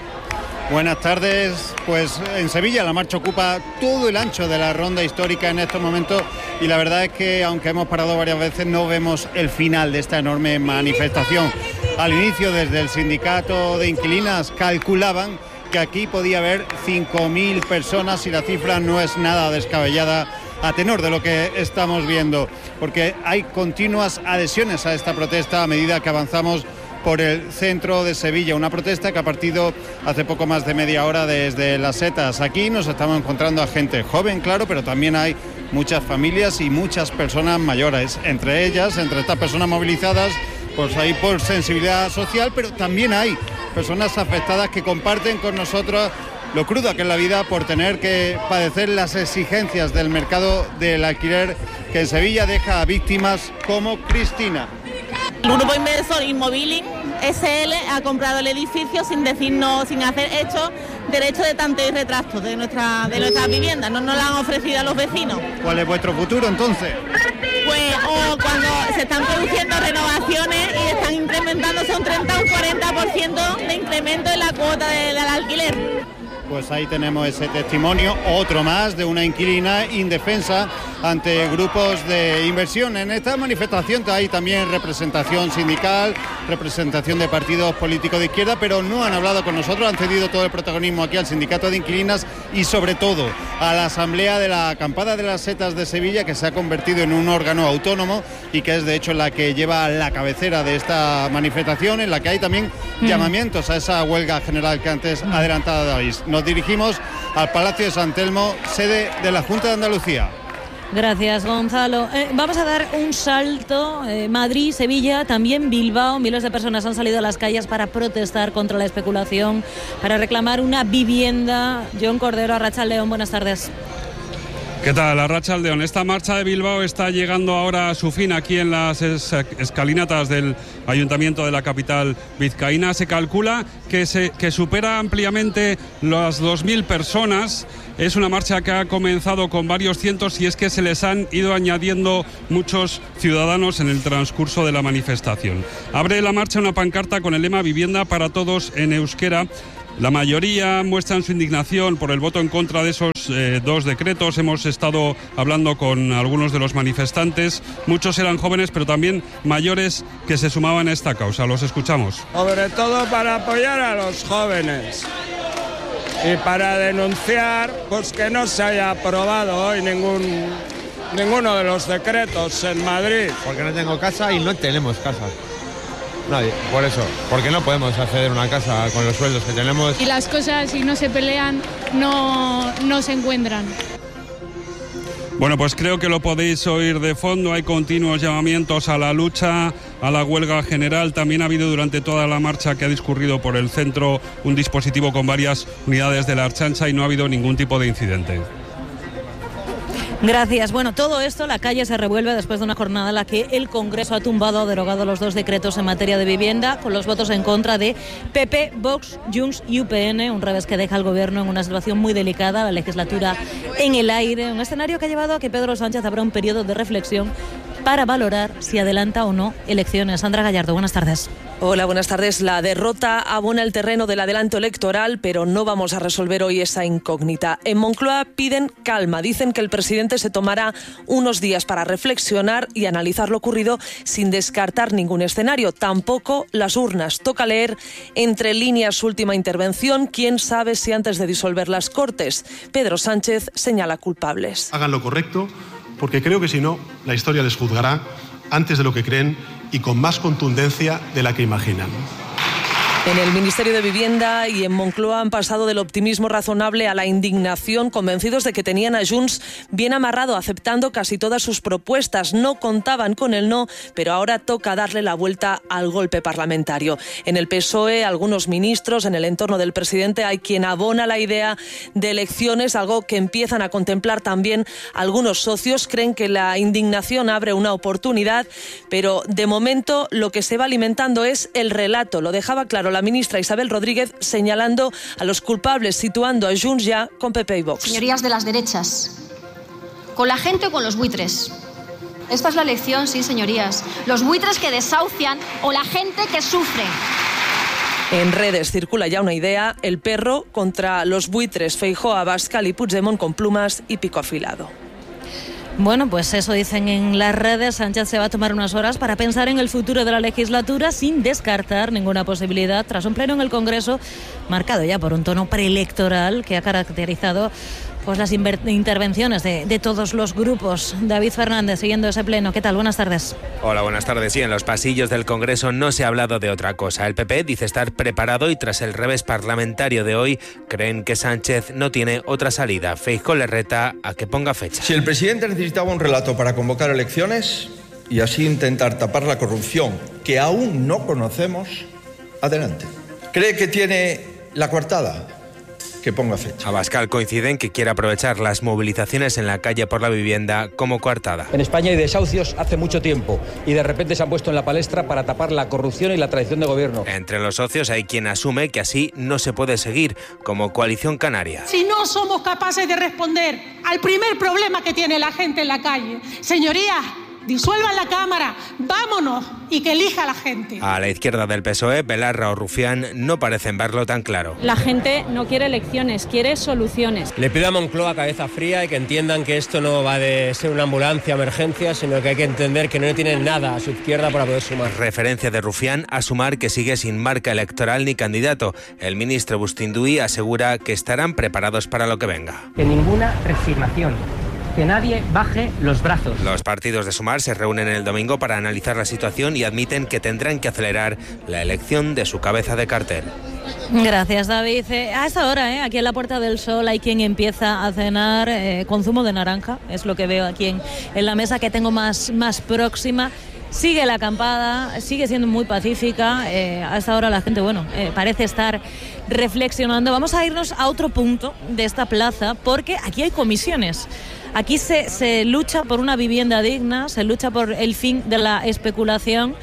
Buenas tardes. Pues en Sevilla la marcha ocupa todo el ancho de la ronda histórica en estos momentos y la verdad es que, aunque hemos parado varias veces, no vemos el final de esta enorme manifestación. Al inicio, desde el Sindicato de Inquilinas calculaban que aquí podía haber cinco mil personas y la cifra no es nada descabellada a tenor de lo que estamos viendo, porque hay continuas adhesiones a esta protesta a medida que avanzamos por el centro de Sevilla, una protesta que ha partido hace poco más de media hora desde Las Setas. Aquí nos estamos encontrando a gente joven, claro, pero también hay muchas familias y muchas personas mayores, entre ellas, entre estas personas movilizadas, pues hay por sensibilidad social, pero también hay personas afectadas que comparten con nosotros lo cruda que es la vida por tener que padecer las exigencias del mercado del alquiler que en Sevilla deja a víctimas como Cristina. El grupo inversor Inmobiling S L ha comprado el edificio sin decirnos, sin hacer hecho derecho de tanteo y retracto de nuestra de nuestras viviendas. No nos lo han ofrecido a los vecinos. ¿Cuál es vuestro futuro entonces? Pues o cuando se están produciendo renovaciones y están incrementándose un treinta o un cuarenta por ciento de incremento en la cuota de, del alquiler. Pues ahí tenemos ese testimonio, otro más de una inquilina indefensa ante grupos de inversión. En esta manifestación hay también representación sindical, representación de partidos políticos de izquierda, pero no han hablado con nosotros, han cedido todo el protagonismo aquí al Sindicato de Inquilinas y sobre todo a la Asamblea de la Acampada de las Setas de Sevilla, que se ha convertido en un órgano autónomo y que es de hecho la que lleva la cabecera de esta manifestación, en la que hay también mm. llamamientos a esa huelga general que antes mm. adelantada habéis. Nos dirigimos al Palacio de San Telmo, sede de la Junta de Andalucía. Gracias, Gonzalo. Eh, vamos a dar un salto. Eh, Madrid, Sevilla, también Bilbao. Miles de personas han salido a las calles para protestar contra la especulación, para reclamar una vivienda. John Cordero, Arratsaldeon, buenas tardes. ¿Qué tal, Arratsaldeon? Esta marcha de Bilbao está llegando ahora a su fin aquí en las escalinatas del Ayuntamiento de la capital vizcaína. Se calcula que, se, que supera ampliamente las dos mil personas. Es una marcha que ha comenzado con varios cientos y es que se les han ido añadiendo muchos ciudadanos en el transcurso de la manifestación. Abre la marcha una pancarta con el lema Vivienda para todos en euskera. La mayoría muestran su indignación por el voto en contra de esos eh, dos decretos. Hemos estado hablando con algunos de los manifestantes. Muchos eran jóvenes, pero también mayores que se sumaban a esta causa. Los escuchamos. Sobre todo para apoyar a los jóvenes y para denunciar pues que no se haya aprobado hoy ningún, ninguno de los decretos en Madrid. Porque no tengo casa y no tenemos casa. Nadie, por eso, porque no podemos acceder a una casa con los sueldos que tenemos. Y las cosas, si no se pelean, no, no se encuentran. Bueno, pues creo que lo podéis oír de fondo. Hay continuos llamamientos a la lucha, a la huelga general. También ha habido durante toda la marcha que ha discurrido por el centro un dispositivo con varias unidades de la Ertzaintza y no ha habido ningún tipo de incidente. Gracias. Bueno, todo esto, la calle se revuelve después de una jornada en la que el Congreso ha tumbado, ha derogado los dos decretos en materia de vivienda, con los votos en contra de P P, Vox, Junts y U P N, un revés que deja al Gobierno en una situación muy delicada, la legislatura en el aire, un escenario que ha llevado a que Pedro Sánchez abra un periodo de reflexión para valorar si adelanta o no elecciones. Sandra Gallardo, buenas tardes. Hola, buenas tardes. La derrota abona el terreno del adelanto electoral, pero no vamos a resolver hoy esa incógnita. En Moncloa piden calma. Dicen que el presidente se tomará unos días para reflexionar y analizar lo ocurrido sin descartar ningún escenario. Tampoco las urnas. Toca leer entre líneas su última intervención. ¿Quién sabe si antes de disolver las Cortes? Pedro Sánchez señala culpables. Hagan lo correcto, porque creo que si no, la historia les juzgará antes de lo que creen y con más contundencia de la que imaginan. En el Ministerio de Vivienda y en Moncloa han pasado del optimismo razonable a la indignación, convencidos de que tenían a Junts bien amarrado, aceptando casi todas sus propuestas. No contaban con el no, pero ahora toca darle la vuelta al golpe parlamentario. En el P S O E, algunos ministros, en el entorno del presidente, hay quien abona la idea de elecciones, algo que empiezan a contemplar también algunos socios. Creen que la indignación abre una oportunidad, pero de momento lo que se va alimentando es el relato. Lo dejaba claro la ministra Isabel Rodríguez, señalando a los culpables, situando a Junts ya con P P y Vox. Señorías de las derechas, ¿con la gente o con los buitres? Esta es la elección, sí, señorías. Los buitres que desahucian o la gente que sufre. En redes circula ya una idea: el perro contra los buitres. Feijóo, Abascal y Puigdemont con plumas y pico afilado. Bueno, pues eso dicen en las redes. Sánchez se va a tomar unas horas para pensar en el futuro de la legislatura sin descartar ninguna posibilidad tras un pleno en el Congreso marcado ya por un tono preelectoral que ha caracterizado pues las intervenciones de, de todos los grupos. David Fernández, siguiendo ese pleno. ¿Qué tal? Buenas tardes. Hola, buenas tardes. Sí, en los pasillos del Congreso no se ha hablado de otra cosa. El P P dice estar preparado y tras el revés parlamentario de hoy creen que Sánchez no tiene otra salida. Feijóo le reta a que ponga fecha. Si el presidente necesitaba un relato para convocar elecciones y así intentar tapar la corrupción que aún no conocemos, adelante. ¿Cree que tiene la coartada? Que ponga fecha. Abascal coincide en que quiere aprovechar las movilizaciones en la calle por la vivienda como coartada. En España hay desahucios hace mucho tiempo y de repente se han puesto en la palestra para tapar la corrupción y la traición de gobierno. Entre los socios hay quien asume que así no se puede seguir, como Coalición Canaria. Si no somos capaces de responder al primer problema que tiene la gente en la calle, señorías, disuelvan la Cámara, vámonos y que elija la gente. A la izquierda del P S O E, Belarra o Rufián no parecen verlo tan claro. La gente no quiere elecciones, quiere soluciones. Le pido a Moncloa cabeza fría y que entiendan que esto no va de ser una ambulancia, emergencia, sino que hay que entender que no tienen nada a su izquierda para poder sumar. Referencia de Rufián a sumar que sigue sin marca electoral ni candidato. El ministro Bustinduy asegura que estarán preparados para lo que venga. Que ninguna resignación, que nadie baje los brazos. Los partidos de Sumar se reúnen el domingo para analizar la situación y admiten que tendrán que acelerar la elección de su cabeza de cartel. Gracias, David. Eh, a esta hora, eh, aquí en la Puerta del Sol, hay quien empieza a cenar eh, con zumo de naranja. Es lo que veo aquí en, en la mesa que tengo más, más próxima. Sigue la acampada, sigue siendo muy pacífica. Eh, a esta hora la gente, bueno, eh, parece estar reflexionando. Vamos a irnos a otro punto de esta plaza, porque aquí hay comisiones. Aquí se, se lucha por una vivienda digna, se lucha por el fin de la especulación.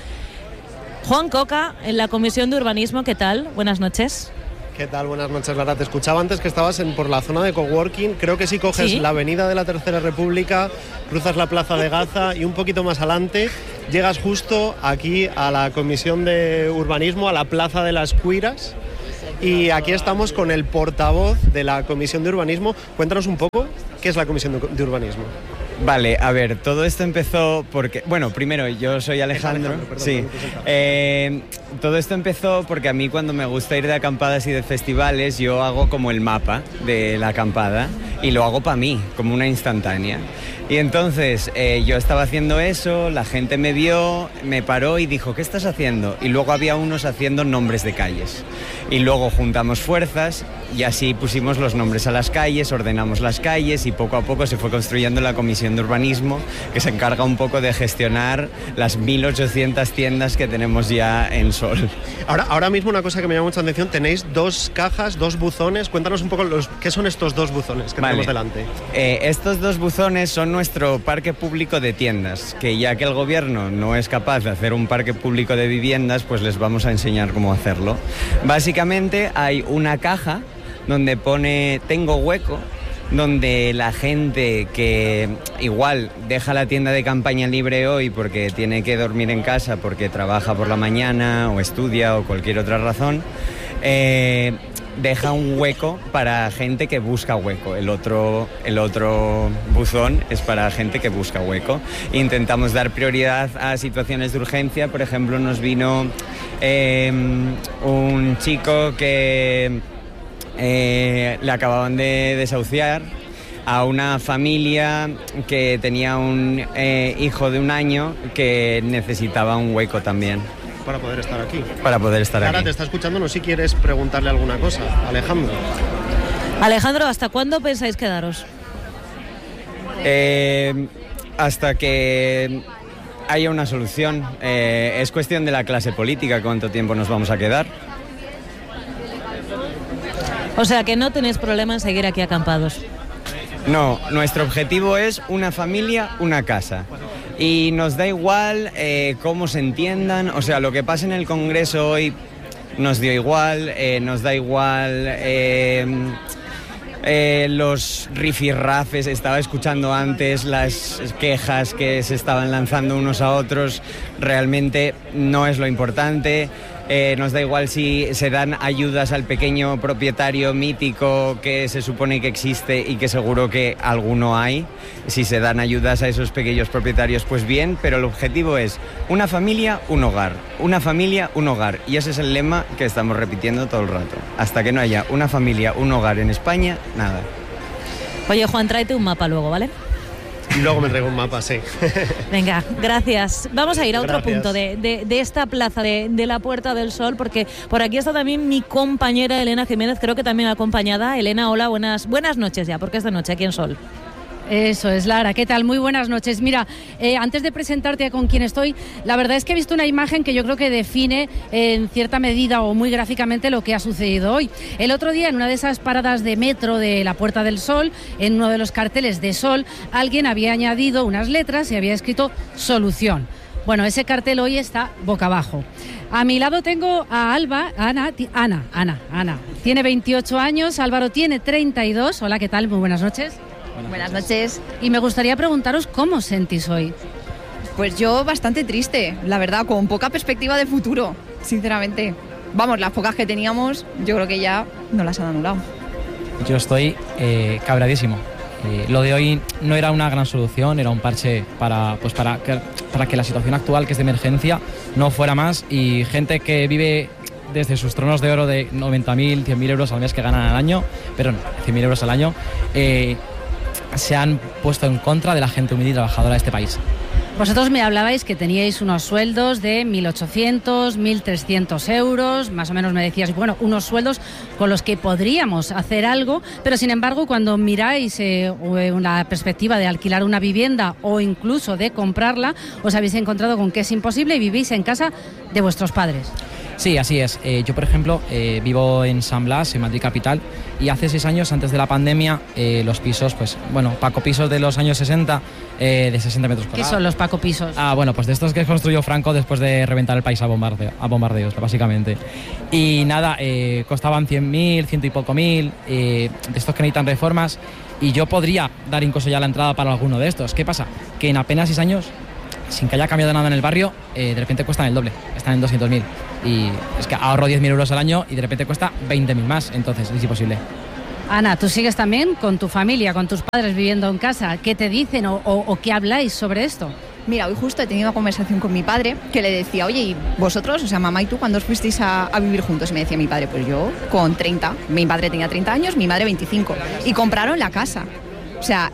Juan Coca, en la Comisión de Urbanismo, ¿qué tal? Buenas noches. ¿Qué tal? Buenas noches, Lara. Te escuchaba antes que estabas en, por la zona de coworking. Creo que si coges ¿Sí? la avenida de la Tercera República, cruzas la Plaza de Gaza y un poquito más adelante, llegas justo aquí a la Comisión de Urbanismo, a la Plaza de las Cuiras. Y aquí estamos con el portavoz de la Comisión de Urbanismo. Cuéntanos un poco qué es la Comisión de Urbanismo. Vale, a ver, todo esto empezó porque... Bueno, primero, yo soy Alejandro. Alejandro perdón, sí. Eh, todo esto empezó porque a mí cuando me gusta ir de acampadas y de festivales, yo hago como el mapa de la acampada y lo hago para mí, como una instantánea. Y entonces eh, yo estaba haciendo eso, la gente me vio, me paró y dijo, ¿qué estás haciendo? Y luego había unos haciendo nombres de calles. Y luego juntamos fuerzas y así pusimos los nombres a las calles, ordenamos las calles y poco a poco se fue construyendo la Comisión de Urbanismo, que se encarga un poco de gestionar las mil ochocientas tiendas que tenemos ya en Sol. Ahora, ahora mismo una cosa que me llama mucha atención, tenéis dos cajas, dos buzones. Cuéntanos un poco los, qué son estos dos buzones que vale. tenemos delante. Eh, estos dos buzones son nuestro parque público de tiendas, que ya que el gobierno no es capaz de hacer un parque público de viviendas, pues les vamos a enseñar cómo hacerlo. Básicamente hay una caja donde pone tengo hueco, donde la gente que igual deja la tienda de campaña libre hoy porque tiene que dormir en casa, porque trabaja por la mañana o estudia o cualquier otra razón, eh, deja un hueco para gente que busca hueco. El otro, el otro buzón es para gente que busca hueco. Intentamos dar prioridad a situaciones de urgencia. Por ejemplo, nos vino eh, un chico que eh, le acababan de desahuciar, a una familia que tenía un eh, hijo de un año que necesitaba un hueco también. Para poder estar aquí. Para poder estar Ahora aquí. Te está escuchando, no sé si quieres preguntarle alguna cosa, Alejandro. Alejandro, ¿hasta cuándo pensáis quedaros? Eh, hasta que haya una solución. Eh, es cuestión de la clase política cuánto tiempo nos vamos a quedar. O sea que no tenéis problema en seguir aquí acampados. No, nuestro objetivo es una familia, una casa. Y nos da igual eh, cómo se entiendan, o sea, lo que pasa en el Congreso hoy nos dio igual, eh, nos da igual eh, eh, los rifirrafes, estaba escuchando antes las quejas que se estaban lanzando unos a otros, realmente no es lo importante. Eh, nos da igual si se dan ayudas al pequeño propietario mítico que se supone que existe y que seguro que alguno hay. Si se dan ayudas a esos pequeños propietarios, pues bien, pero el objetivo es una familia, un hogar. Una familia, un hogar. Y ese es el lema que estamos repitiendo todo el rato. Hasta que no haya una familia, un hogar en España, nada. Oye, Juan, tráete un mapa luego, ¿vale? Y luego me traigo un mapa, sí. Venga, gracias. Vamos a ir a otro Gracias. punto de, de, de esta plaza de, de la Puerta del Sol, porque por aquí está también mi compañera Elena Jiménez, creo que también acompañada. Elena, hola, buenas, buenas noches ya, porque esta noche aquí en Sol. Eso es, Lara. ¿Qué tal? Muy buenas noches. Mira, eh, antes de presentarte con quién estoy, la verdad es que he visto una imagen que yo creo que define eh, en cierta medida o muy gráficamente lo que ha sucedido hoy. El otro día, en una de esas paradas de metro de la Puerta del Sol, en uno de los carteles de Sol, alguien había añadido unas letras y había escrito solución. Bueno, ese cartel hoy está boca abajo. A mi lado tengo a Alba, Ana, ti, Ana, Ana, Ana. Tiene veintiocho años, Álvaro tiene treinta y dos. Hola, ¿qué tal? Muy buenas noches. Buenas noches. Y me gustaría preguntaros cómo os sentís hoy. Pues yo bastante triste, la verdad, con poca perspectiva de futuro, sinceramente. Vamos, las pocas que teníamos, yo creo que ya no las han anulado. Yo estoy eh, cabreadísimo. Eh, lo de hoy no era una gran solución, era un parche para, pues para, que, para que la situación actual, que es de emergencia, no fuera más, y gente que vive desde sus tronos de oro de noventa mil, cien mil euros al mes que ganan al año, perdón, cien mil euros al año, eh, se han puesto en contra de la gente humilde y trabajadora de este país. Vosotros me hablabais que teníais unos sueldos de mil ochocientos, mil trescientos euros, más o menos me decías, bueno, unos sueldos con los que podríamos hacer algo, pero sin embargo cuando miráis eh, una perspectiva de alquilar una vivienda o incluso de comprarla, os habéis encontrado con que es imposible y vivís en casa de vuestros padres. Sí, así es. Eh, yo, por ejemplo, eh, vivo en San Blas, en Madrid capital, y hace seis años, antes de la pandemia, eh, los pisos, pues, bueno, Paco Pisos de los años sesenta, eh, de sesenta metros cuadrados. ¿Qué son los Paco Pisos? Ah, bueno, pues de estos que construyó Franco después de reventar el país a, bombardeo, a bombardeos, básicamente. Y nada, eh, costaban cien mil, ciento y poco mil, eh, de estos que necesitan reformas, y yo podría dar incluso ya la entrada para alguno de estos. ¿Qué pasa? Que en apenas seis años, sin que haya cambiado nada en el barrio, eh, de repente cuestan el doble, están en doscientos mil. Y es que ahorro diez mil euros al año y de repente cuesta veinte mil más, entonces es imposible. Ana, tú sigues también con tu familia, con tus padres viviendo en casa. ¿Qué te dicen o, o, o qué habláis sobre esto? Mira, hoy justo he tenido una conversación con mi padre que le decía, oye, ¿y vosotros, o sea, mamá y tú, cuándo os fuisteis a, a vivir juntos? Y me decía mi padre, pues yo con treinta. Mi padre tenía treinta años, mi madre veinticinco. Y compraron la casa. O sea,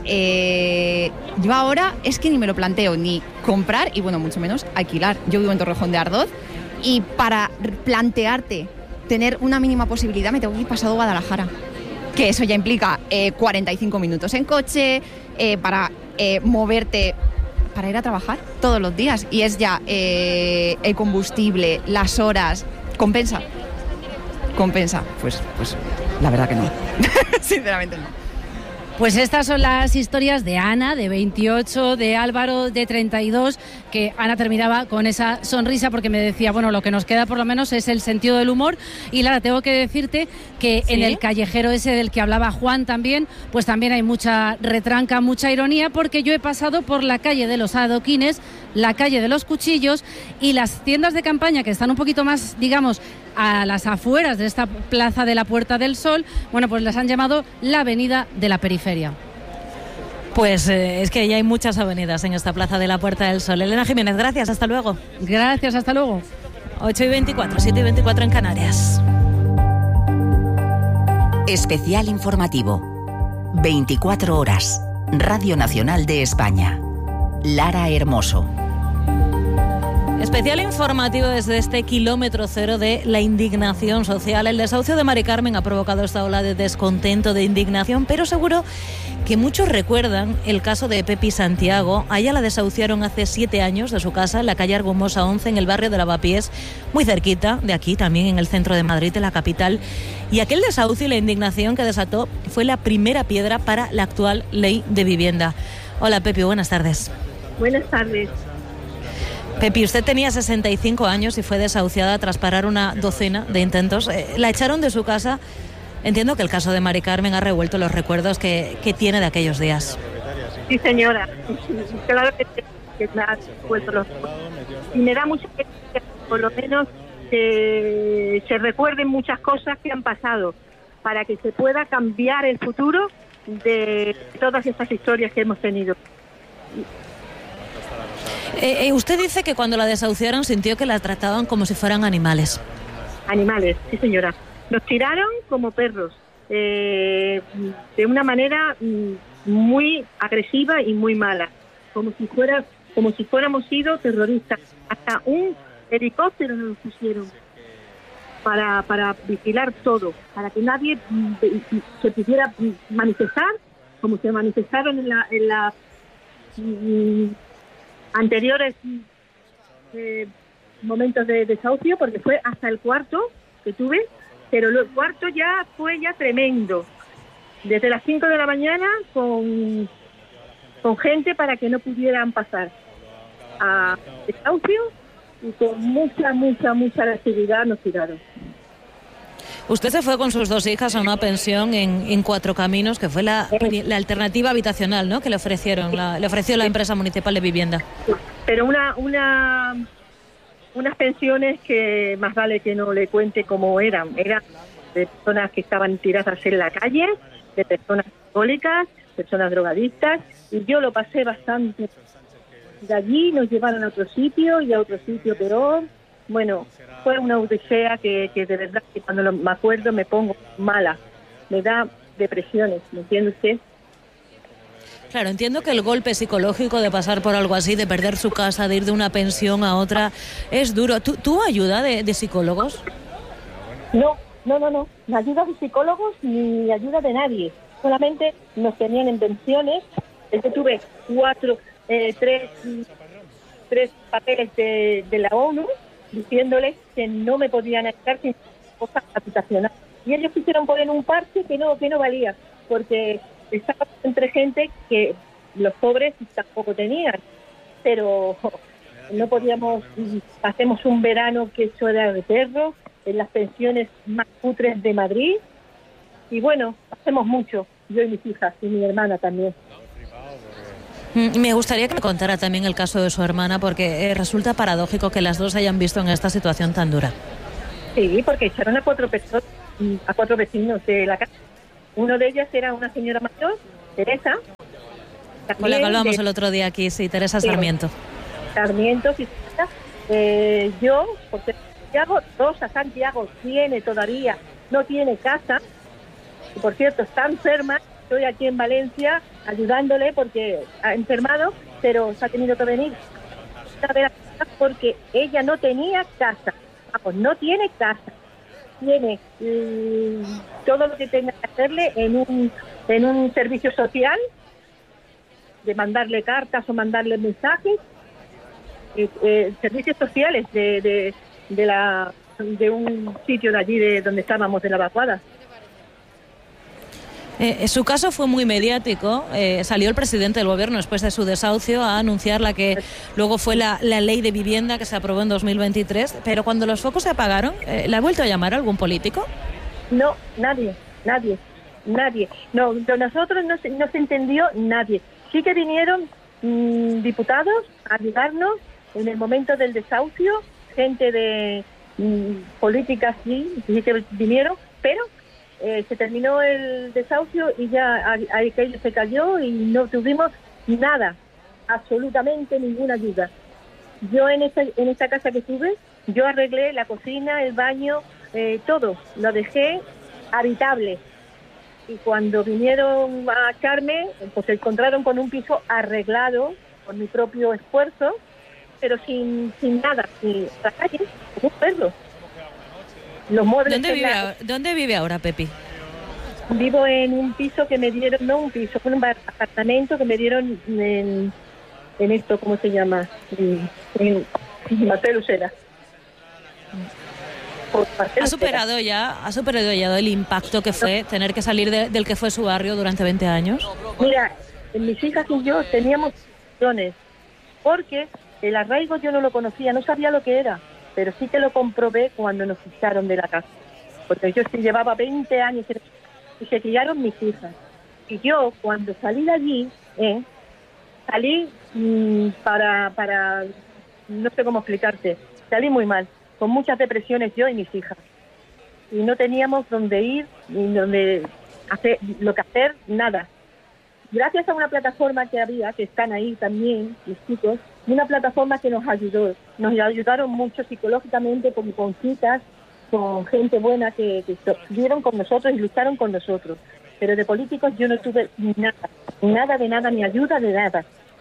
eh, yo ahora es que ni me lo planteo, ni comprar y, bueno, mucho menos alquilar. Yo vivo en Torrejón de Ardoz y para plantearte tener una mínima posibilidad me tengo que ir pasado a Guadalajara. Que eso ya implica eh, cuarenta y cinco minutos en coche, eh, para eh, moverte, para ir a trabajar todos los días. Y es ya eh, el combustible, las horas, ¿compensa? ¿Compensa? Pues, pues la verdad que no. Sinceramente no. Pues estas son las historias de Ana, de veintiocho, de Álvaro, de treinta y dos, que Ana terminaba con esa sonrisa porque me decía, bueno, lo que nos queda por lo menos es el sentido del humor. Y Lara, tengo que decirte que ¿sí? En el callejero ese del que hablaba Juan también, pues también hay mucha retranca, mucha ironía, porque yo he pasado por la calle de los adoquines, la calle de los cuchillos y las tiendas de campaña que están un poquito más, digamos, a las afueras de esta plaza de la Puerta del Sol, bueno, pues las han llamado la avenida de la periferia. Pues eh, es que ya hay muchas avenidas en esta plaza de la Puerta del Sol. Elena Jiménez, gracias, hasta luego. Gracias, hasta luego. ocho y veinticuatro, siete y veinticuatro en Canarias. Especial informativo. veinticuatro horas. Radio Nacional de España. Lara Hermoso. Especial informativo desde este kilómetro cero de la indignación social. El desahucio de Mari Carmen ha provocado esta ola de descontento, de indignación, pero seguro que muchos recuerdan el caso de Pepi Santiago. A ella la desahuciaron hace siete años de su casa en la calle Argumosa once, en el barrio de Lavapiés, muy cerquita de aquí, también en el centro de Madrid, de la capital. Y aquel desahucio y la indignación que desató fue la primera piedra para la actual ley de vivienda. Hola Pepi, buenas tardes. Buenas tardes. Pepi, usted tenía sesenta y cinco años y fue desahuciada tras parar una docena de intentos. Eh, la echaron de su casa. Entiendo que el caso de Mari Carmen ha revuelto los recuerdos que, que tiene de aquellos días. Sí, señora. Claro que, que me ha revuelto los recuerdos. Y me da mucha pena que por lo menos eh, se recuerden muchas cosas que han pasado para que se pueda cambiar el futuro de todas estas historias que hemos tenido. Eh, eh, usted dice que cuando la desahuciaron sintió que la trataban como si fueran animales. Animales, sí señora. Nos tiraron como perros, eh, de una manera muy agresiva y muy mala, como si fuera, como si fuéramos sido terroristas. Hasta un helicóptero nos pusieron para, para vigilar todo, para que nadie se pudiera manifestar, como se manifestaron en la... En la anteriores eh, momentos de desahucio, porque fue hasta el cuarto que tuve, pero el cuarto ya fue ya tremendo. Desde las cinco de la mañana con, con gente para que no pudieran pasar a desahucio y con mucha, mucha, mucha actividad nos tiraron. Usted se fue con sus dos hijas a una pensión en, en Cuatro Caminos, que fue la, la alternativa habitacional, ¿no?, que le ofrecieron, la, le ofreció la empresa municipal de vivienda. Pero una, una, unas pensiones que más vale que no le cuente cómo eran. Eran de personas que estaban tiradas en la calle, de personas alcohólicas, personas drogadictas, y yo lo pasé bastante. De allí nos llevaron a otro sitio y a otro sitio peor. Bueno, fue una odisea que, que de verdad que cuando lo, me acuerdo me pongo mala, me da depresiones, ¿me entiende usted? Claro, entiendo que el golpe psicológico de pasar por algo así, de perder su casa, de ir de una pensión a otra, es duro. ¿Tú, ¿tú ayuda de, de psicólogos? No, no, no, no. Ni ayuda de psicólogos ni ayuda de nadie. Solamente nos tenían en pensiones. Yo tuve cuatro, eh, tres, tres papeles de, de la ONU diciéndoles que no me podían ayudar sin cosas habitacionales. Y ellos quisieron poner un parche que no, que no valía, porque estaba entre gente que los pobres tampoco tenían, pero no podíamos, pasemos un verano que eso era de perro, en las pensiones más cutres de Madrid, y bueno, hacemos mucho, yo y mis hijas, y mi hermana también. Me gustaría que me contara también el caso de su hermana, porque resulta paradójico que las dos se hayan visto en esta situación tan dura. Sí, porque echaron a cuatro personas, a cuatro vecinos de la casa. Uno de ellas era una señora mayor, Teresa. Con la que hablamos de, el otro día aquí, sí, Teresa Sarmiento. Sarmiento, sí, eh, yo, porque Santiago, Rosa Santiago tiene todavía, no tiene casa, y por cierto está enferma, estoy aquí en Valencia ayudándole porque ha enfermado, pero se ha tenido que venir a ver a casa porque ella no tenía casa, vamos, no tiene casa. Tiene eh, todo lo que tenga que hacerle en un en un servicio social, de mandarle cartas o mandarle mensajes, eh, eh, servicios sociales de, de, de la de un sitio de allí de donde estábamos, de la evacuada. Eh, su caso fue muy mediático. Eh, salió el presidente del gobierno después de su desahucio a anunciar la que luego fue la, la ley de vivienda que se aprobó en dos mil veintitrés, pero cuando los focos se apagaron, eh, ¿le ha vuelto a llamar a algún político? No, nadie, nadie, nadie. No, de nosotros no se, no se entendió nadie. Sí que vinieron mmm, diputados a ayudarnos en el momento del desahucio, gente de mmm, política, sí, sí que vinieron, pero Eh, se terminó el desahucio y ya aquello se cayó y no tuvimos nada, absolutamente ninguna ayuda. Yo en esta, en esta casa que tuve, yo arreglé la cocina, el baño, eh, todo, lo dejé habitable. Y cuando vinieron a echarme, pues se encontraron con un piso arreglado por mi propio esfuerzo, pero sin, sin nada, sin la calle, como un perro. Los muebles. ¿Dónde vive, la... ahora, ¿Dónde vive ahora, Pepi? Vivo en un piso que me dieron, no un piso, fue un apartamento que me dieron en, en esto, ¿cómo se llama? En, en Marcelo Lucera. ¿Ha superado ya, ha superado ya el impacto que fue tener que salir de, del que fue su barrio durante veinte años? Mira, mis hijas y yo teníamos opciones, porque el arraigo yo no lo conocía, no sabía lo que era. Pero sí que lo comprobé cuando nos echaron de la casa. Porque yo sí llevaba veinte años y se criaron mis hijas. Y yo, cuando salí de allí, eh, salí mmm, para, para, no sé cómo explicarte, salí muy mal, con muchas depresiones yo y mis hijas. Y no teníamos dónde ir, ni dónde hacer, lo que hacer, nada. Gracias a una plataforma que había, que están ahí también, los chicos, una plataforma que nos ayudó, nos ayudaron mucho psicológicamente con, con citas, con gente buena que, que estuvieron con nosotros y lucharon con nosotros. Pero de políticos yo no tuve nada, nada de nada, ni ayuda de nada.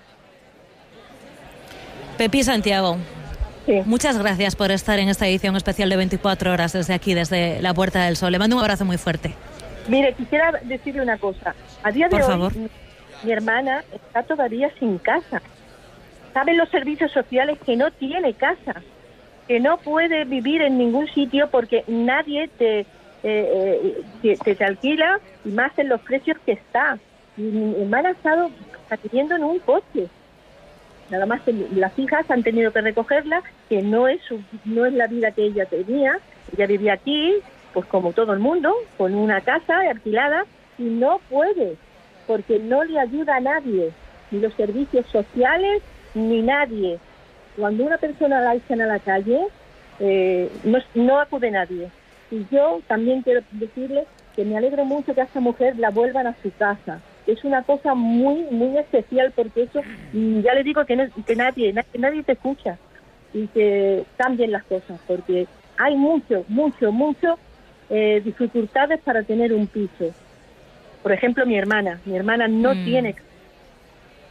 Pepi Santiago, sí. Muchas gracias por estar en esta edición especial de veinticuatro horas desde aquí, desde la Puerta del Sol. Le mando un abrazo muy fuerte. Mire, quisiera decirle una cosa. A día de por hoy, favor. Mi, mi hermana está todavía sin casa. Saben los servicios sociales que no tiene casa, que no puede vivir en ningún sitio porque nadie te, eh, eh, te, te, te alquila, y más en los precios que está. Y mi hermana ha estado viviendo en un coche. Nada más que las hijas han tenido que recogerla, que no es su, no es la vida que ella tenía. Ella vivía aquí, pues como todo el mundo, con una casa alquilada, y no puede, porque no le ayuda a nadie, ni los servicios sociales, ni nadie. Cuando una persona la echan a la calle, eh, no, no acude nadie. Y yo también quiero decirle que me alegro mucho que a esta mujer la vuelvan a su casa. Es una cosa muy, muy especial, porque eso, ya le digo que, no, que nadie, nadie, nadie te escucha, y que cambien las cosas, porque hay mucho, mucho, mucho eh, dificultades para tener un piso. Por ejemplo, mi hermana, mi hermana no mm. tiene,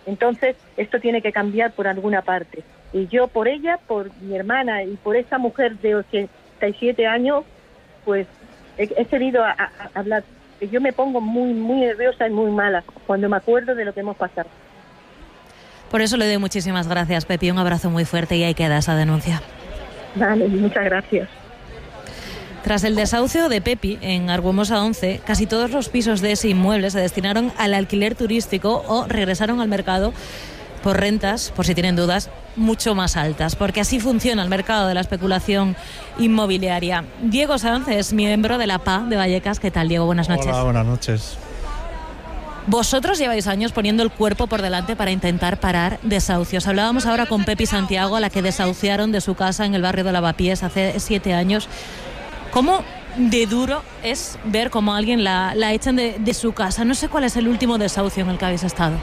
Entonces, esto tiene que cambiar por alguna parte. Y yo por ella, por mi hermana y por esa mujer de ochenta y siete años, pues he, he querido a, a, a hablar. Yo me pongo muy, muy nerviosa y muy mala cuando me acuerdo de lo que hemos pasado. Por eso le doy muchísimas gracias, Pepi. Un abrazo muy fuerte y ahí queda esa denuncia. Vale, muchas gracias. Tras el desahucio de Pepi en Argumosa once, casi todos los pisos de ese inmueble se destinaron al alquiler turístico o regresaron al mercado por rentas, por si tienen dudas, mucho más altas, porque así funciona el mercado de la especulación inmobiliaria. Diego Sanz es miembro de la P A de Vallecas. ¿Qué tal, Diego? Buenas noches. Hola, buenas noches. Vosotros lleváis años poniendo el cuerpo por delante para intentar parar desahucios. Hablábamos ahora con Pepi Santiago, a la que desahuciaron de su casa en el barrio de Lavapiés hace siete años. ¿Cómo de duro es ver cómo alguien la, la echan de, de su casa? No sé cuál es el último desahucio en el que habéis estado.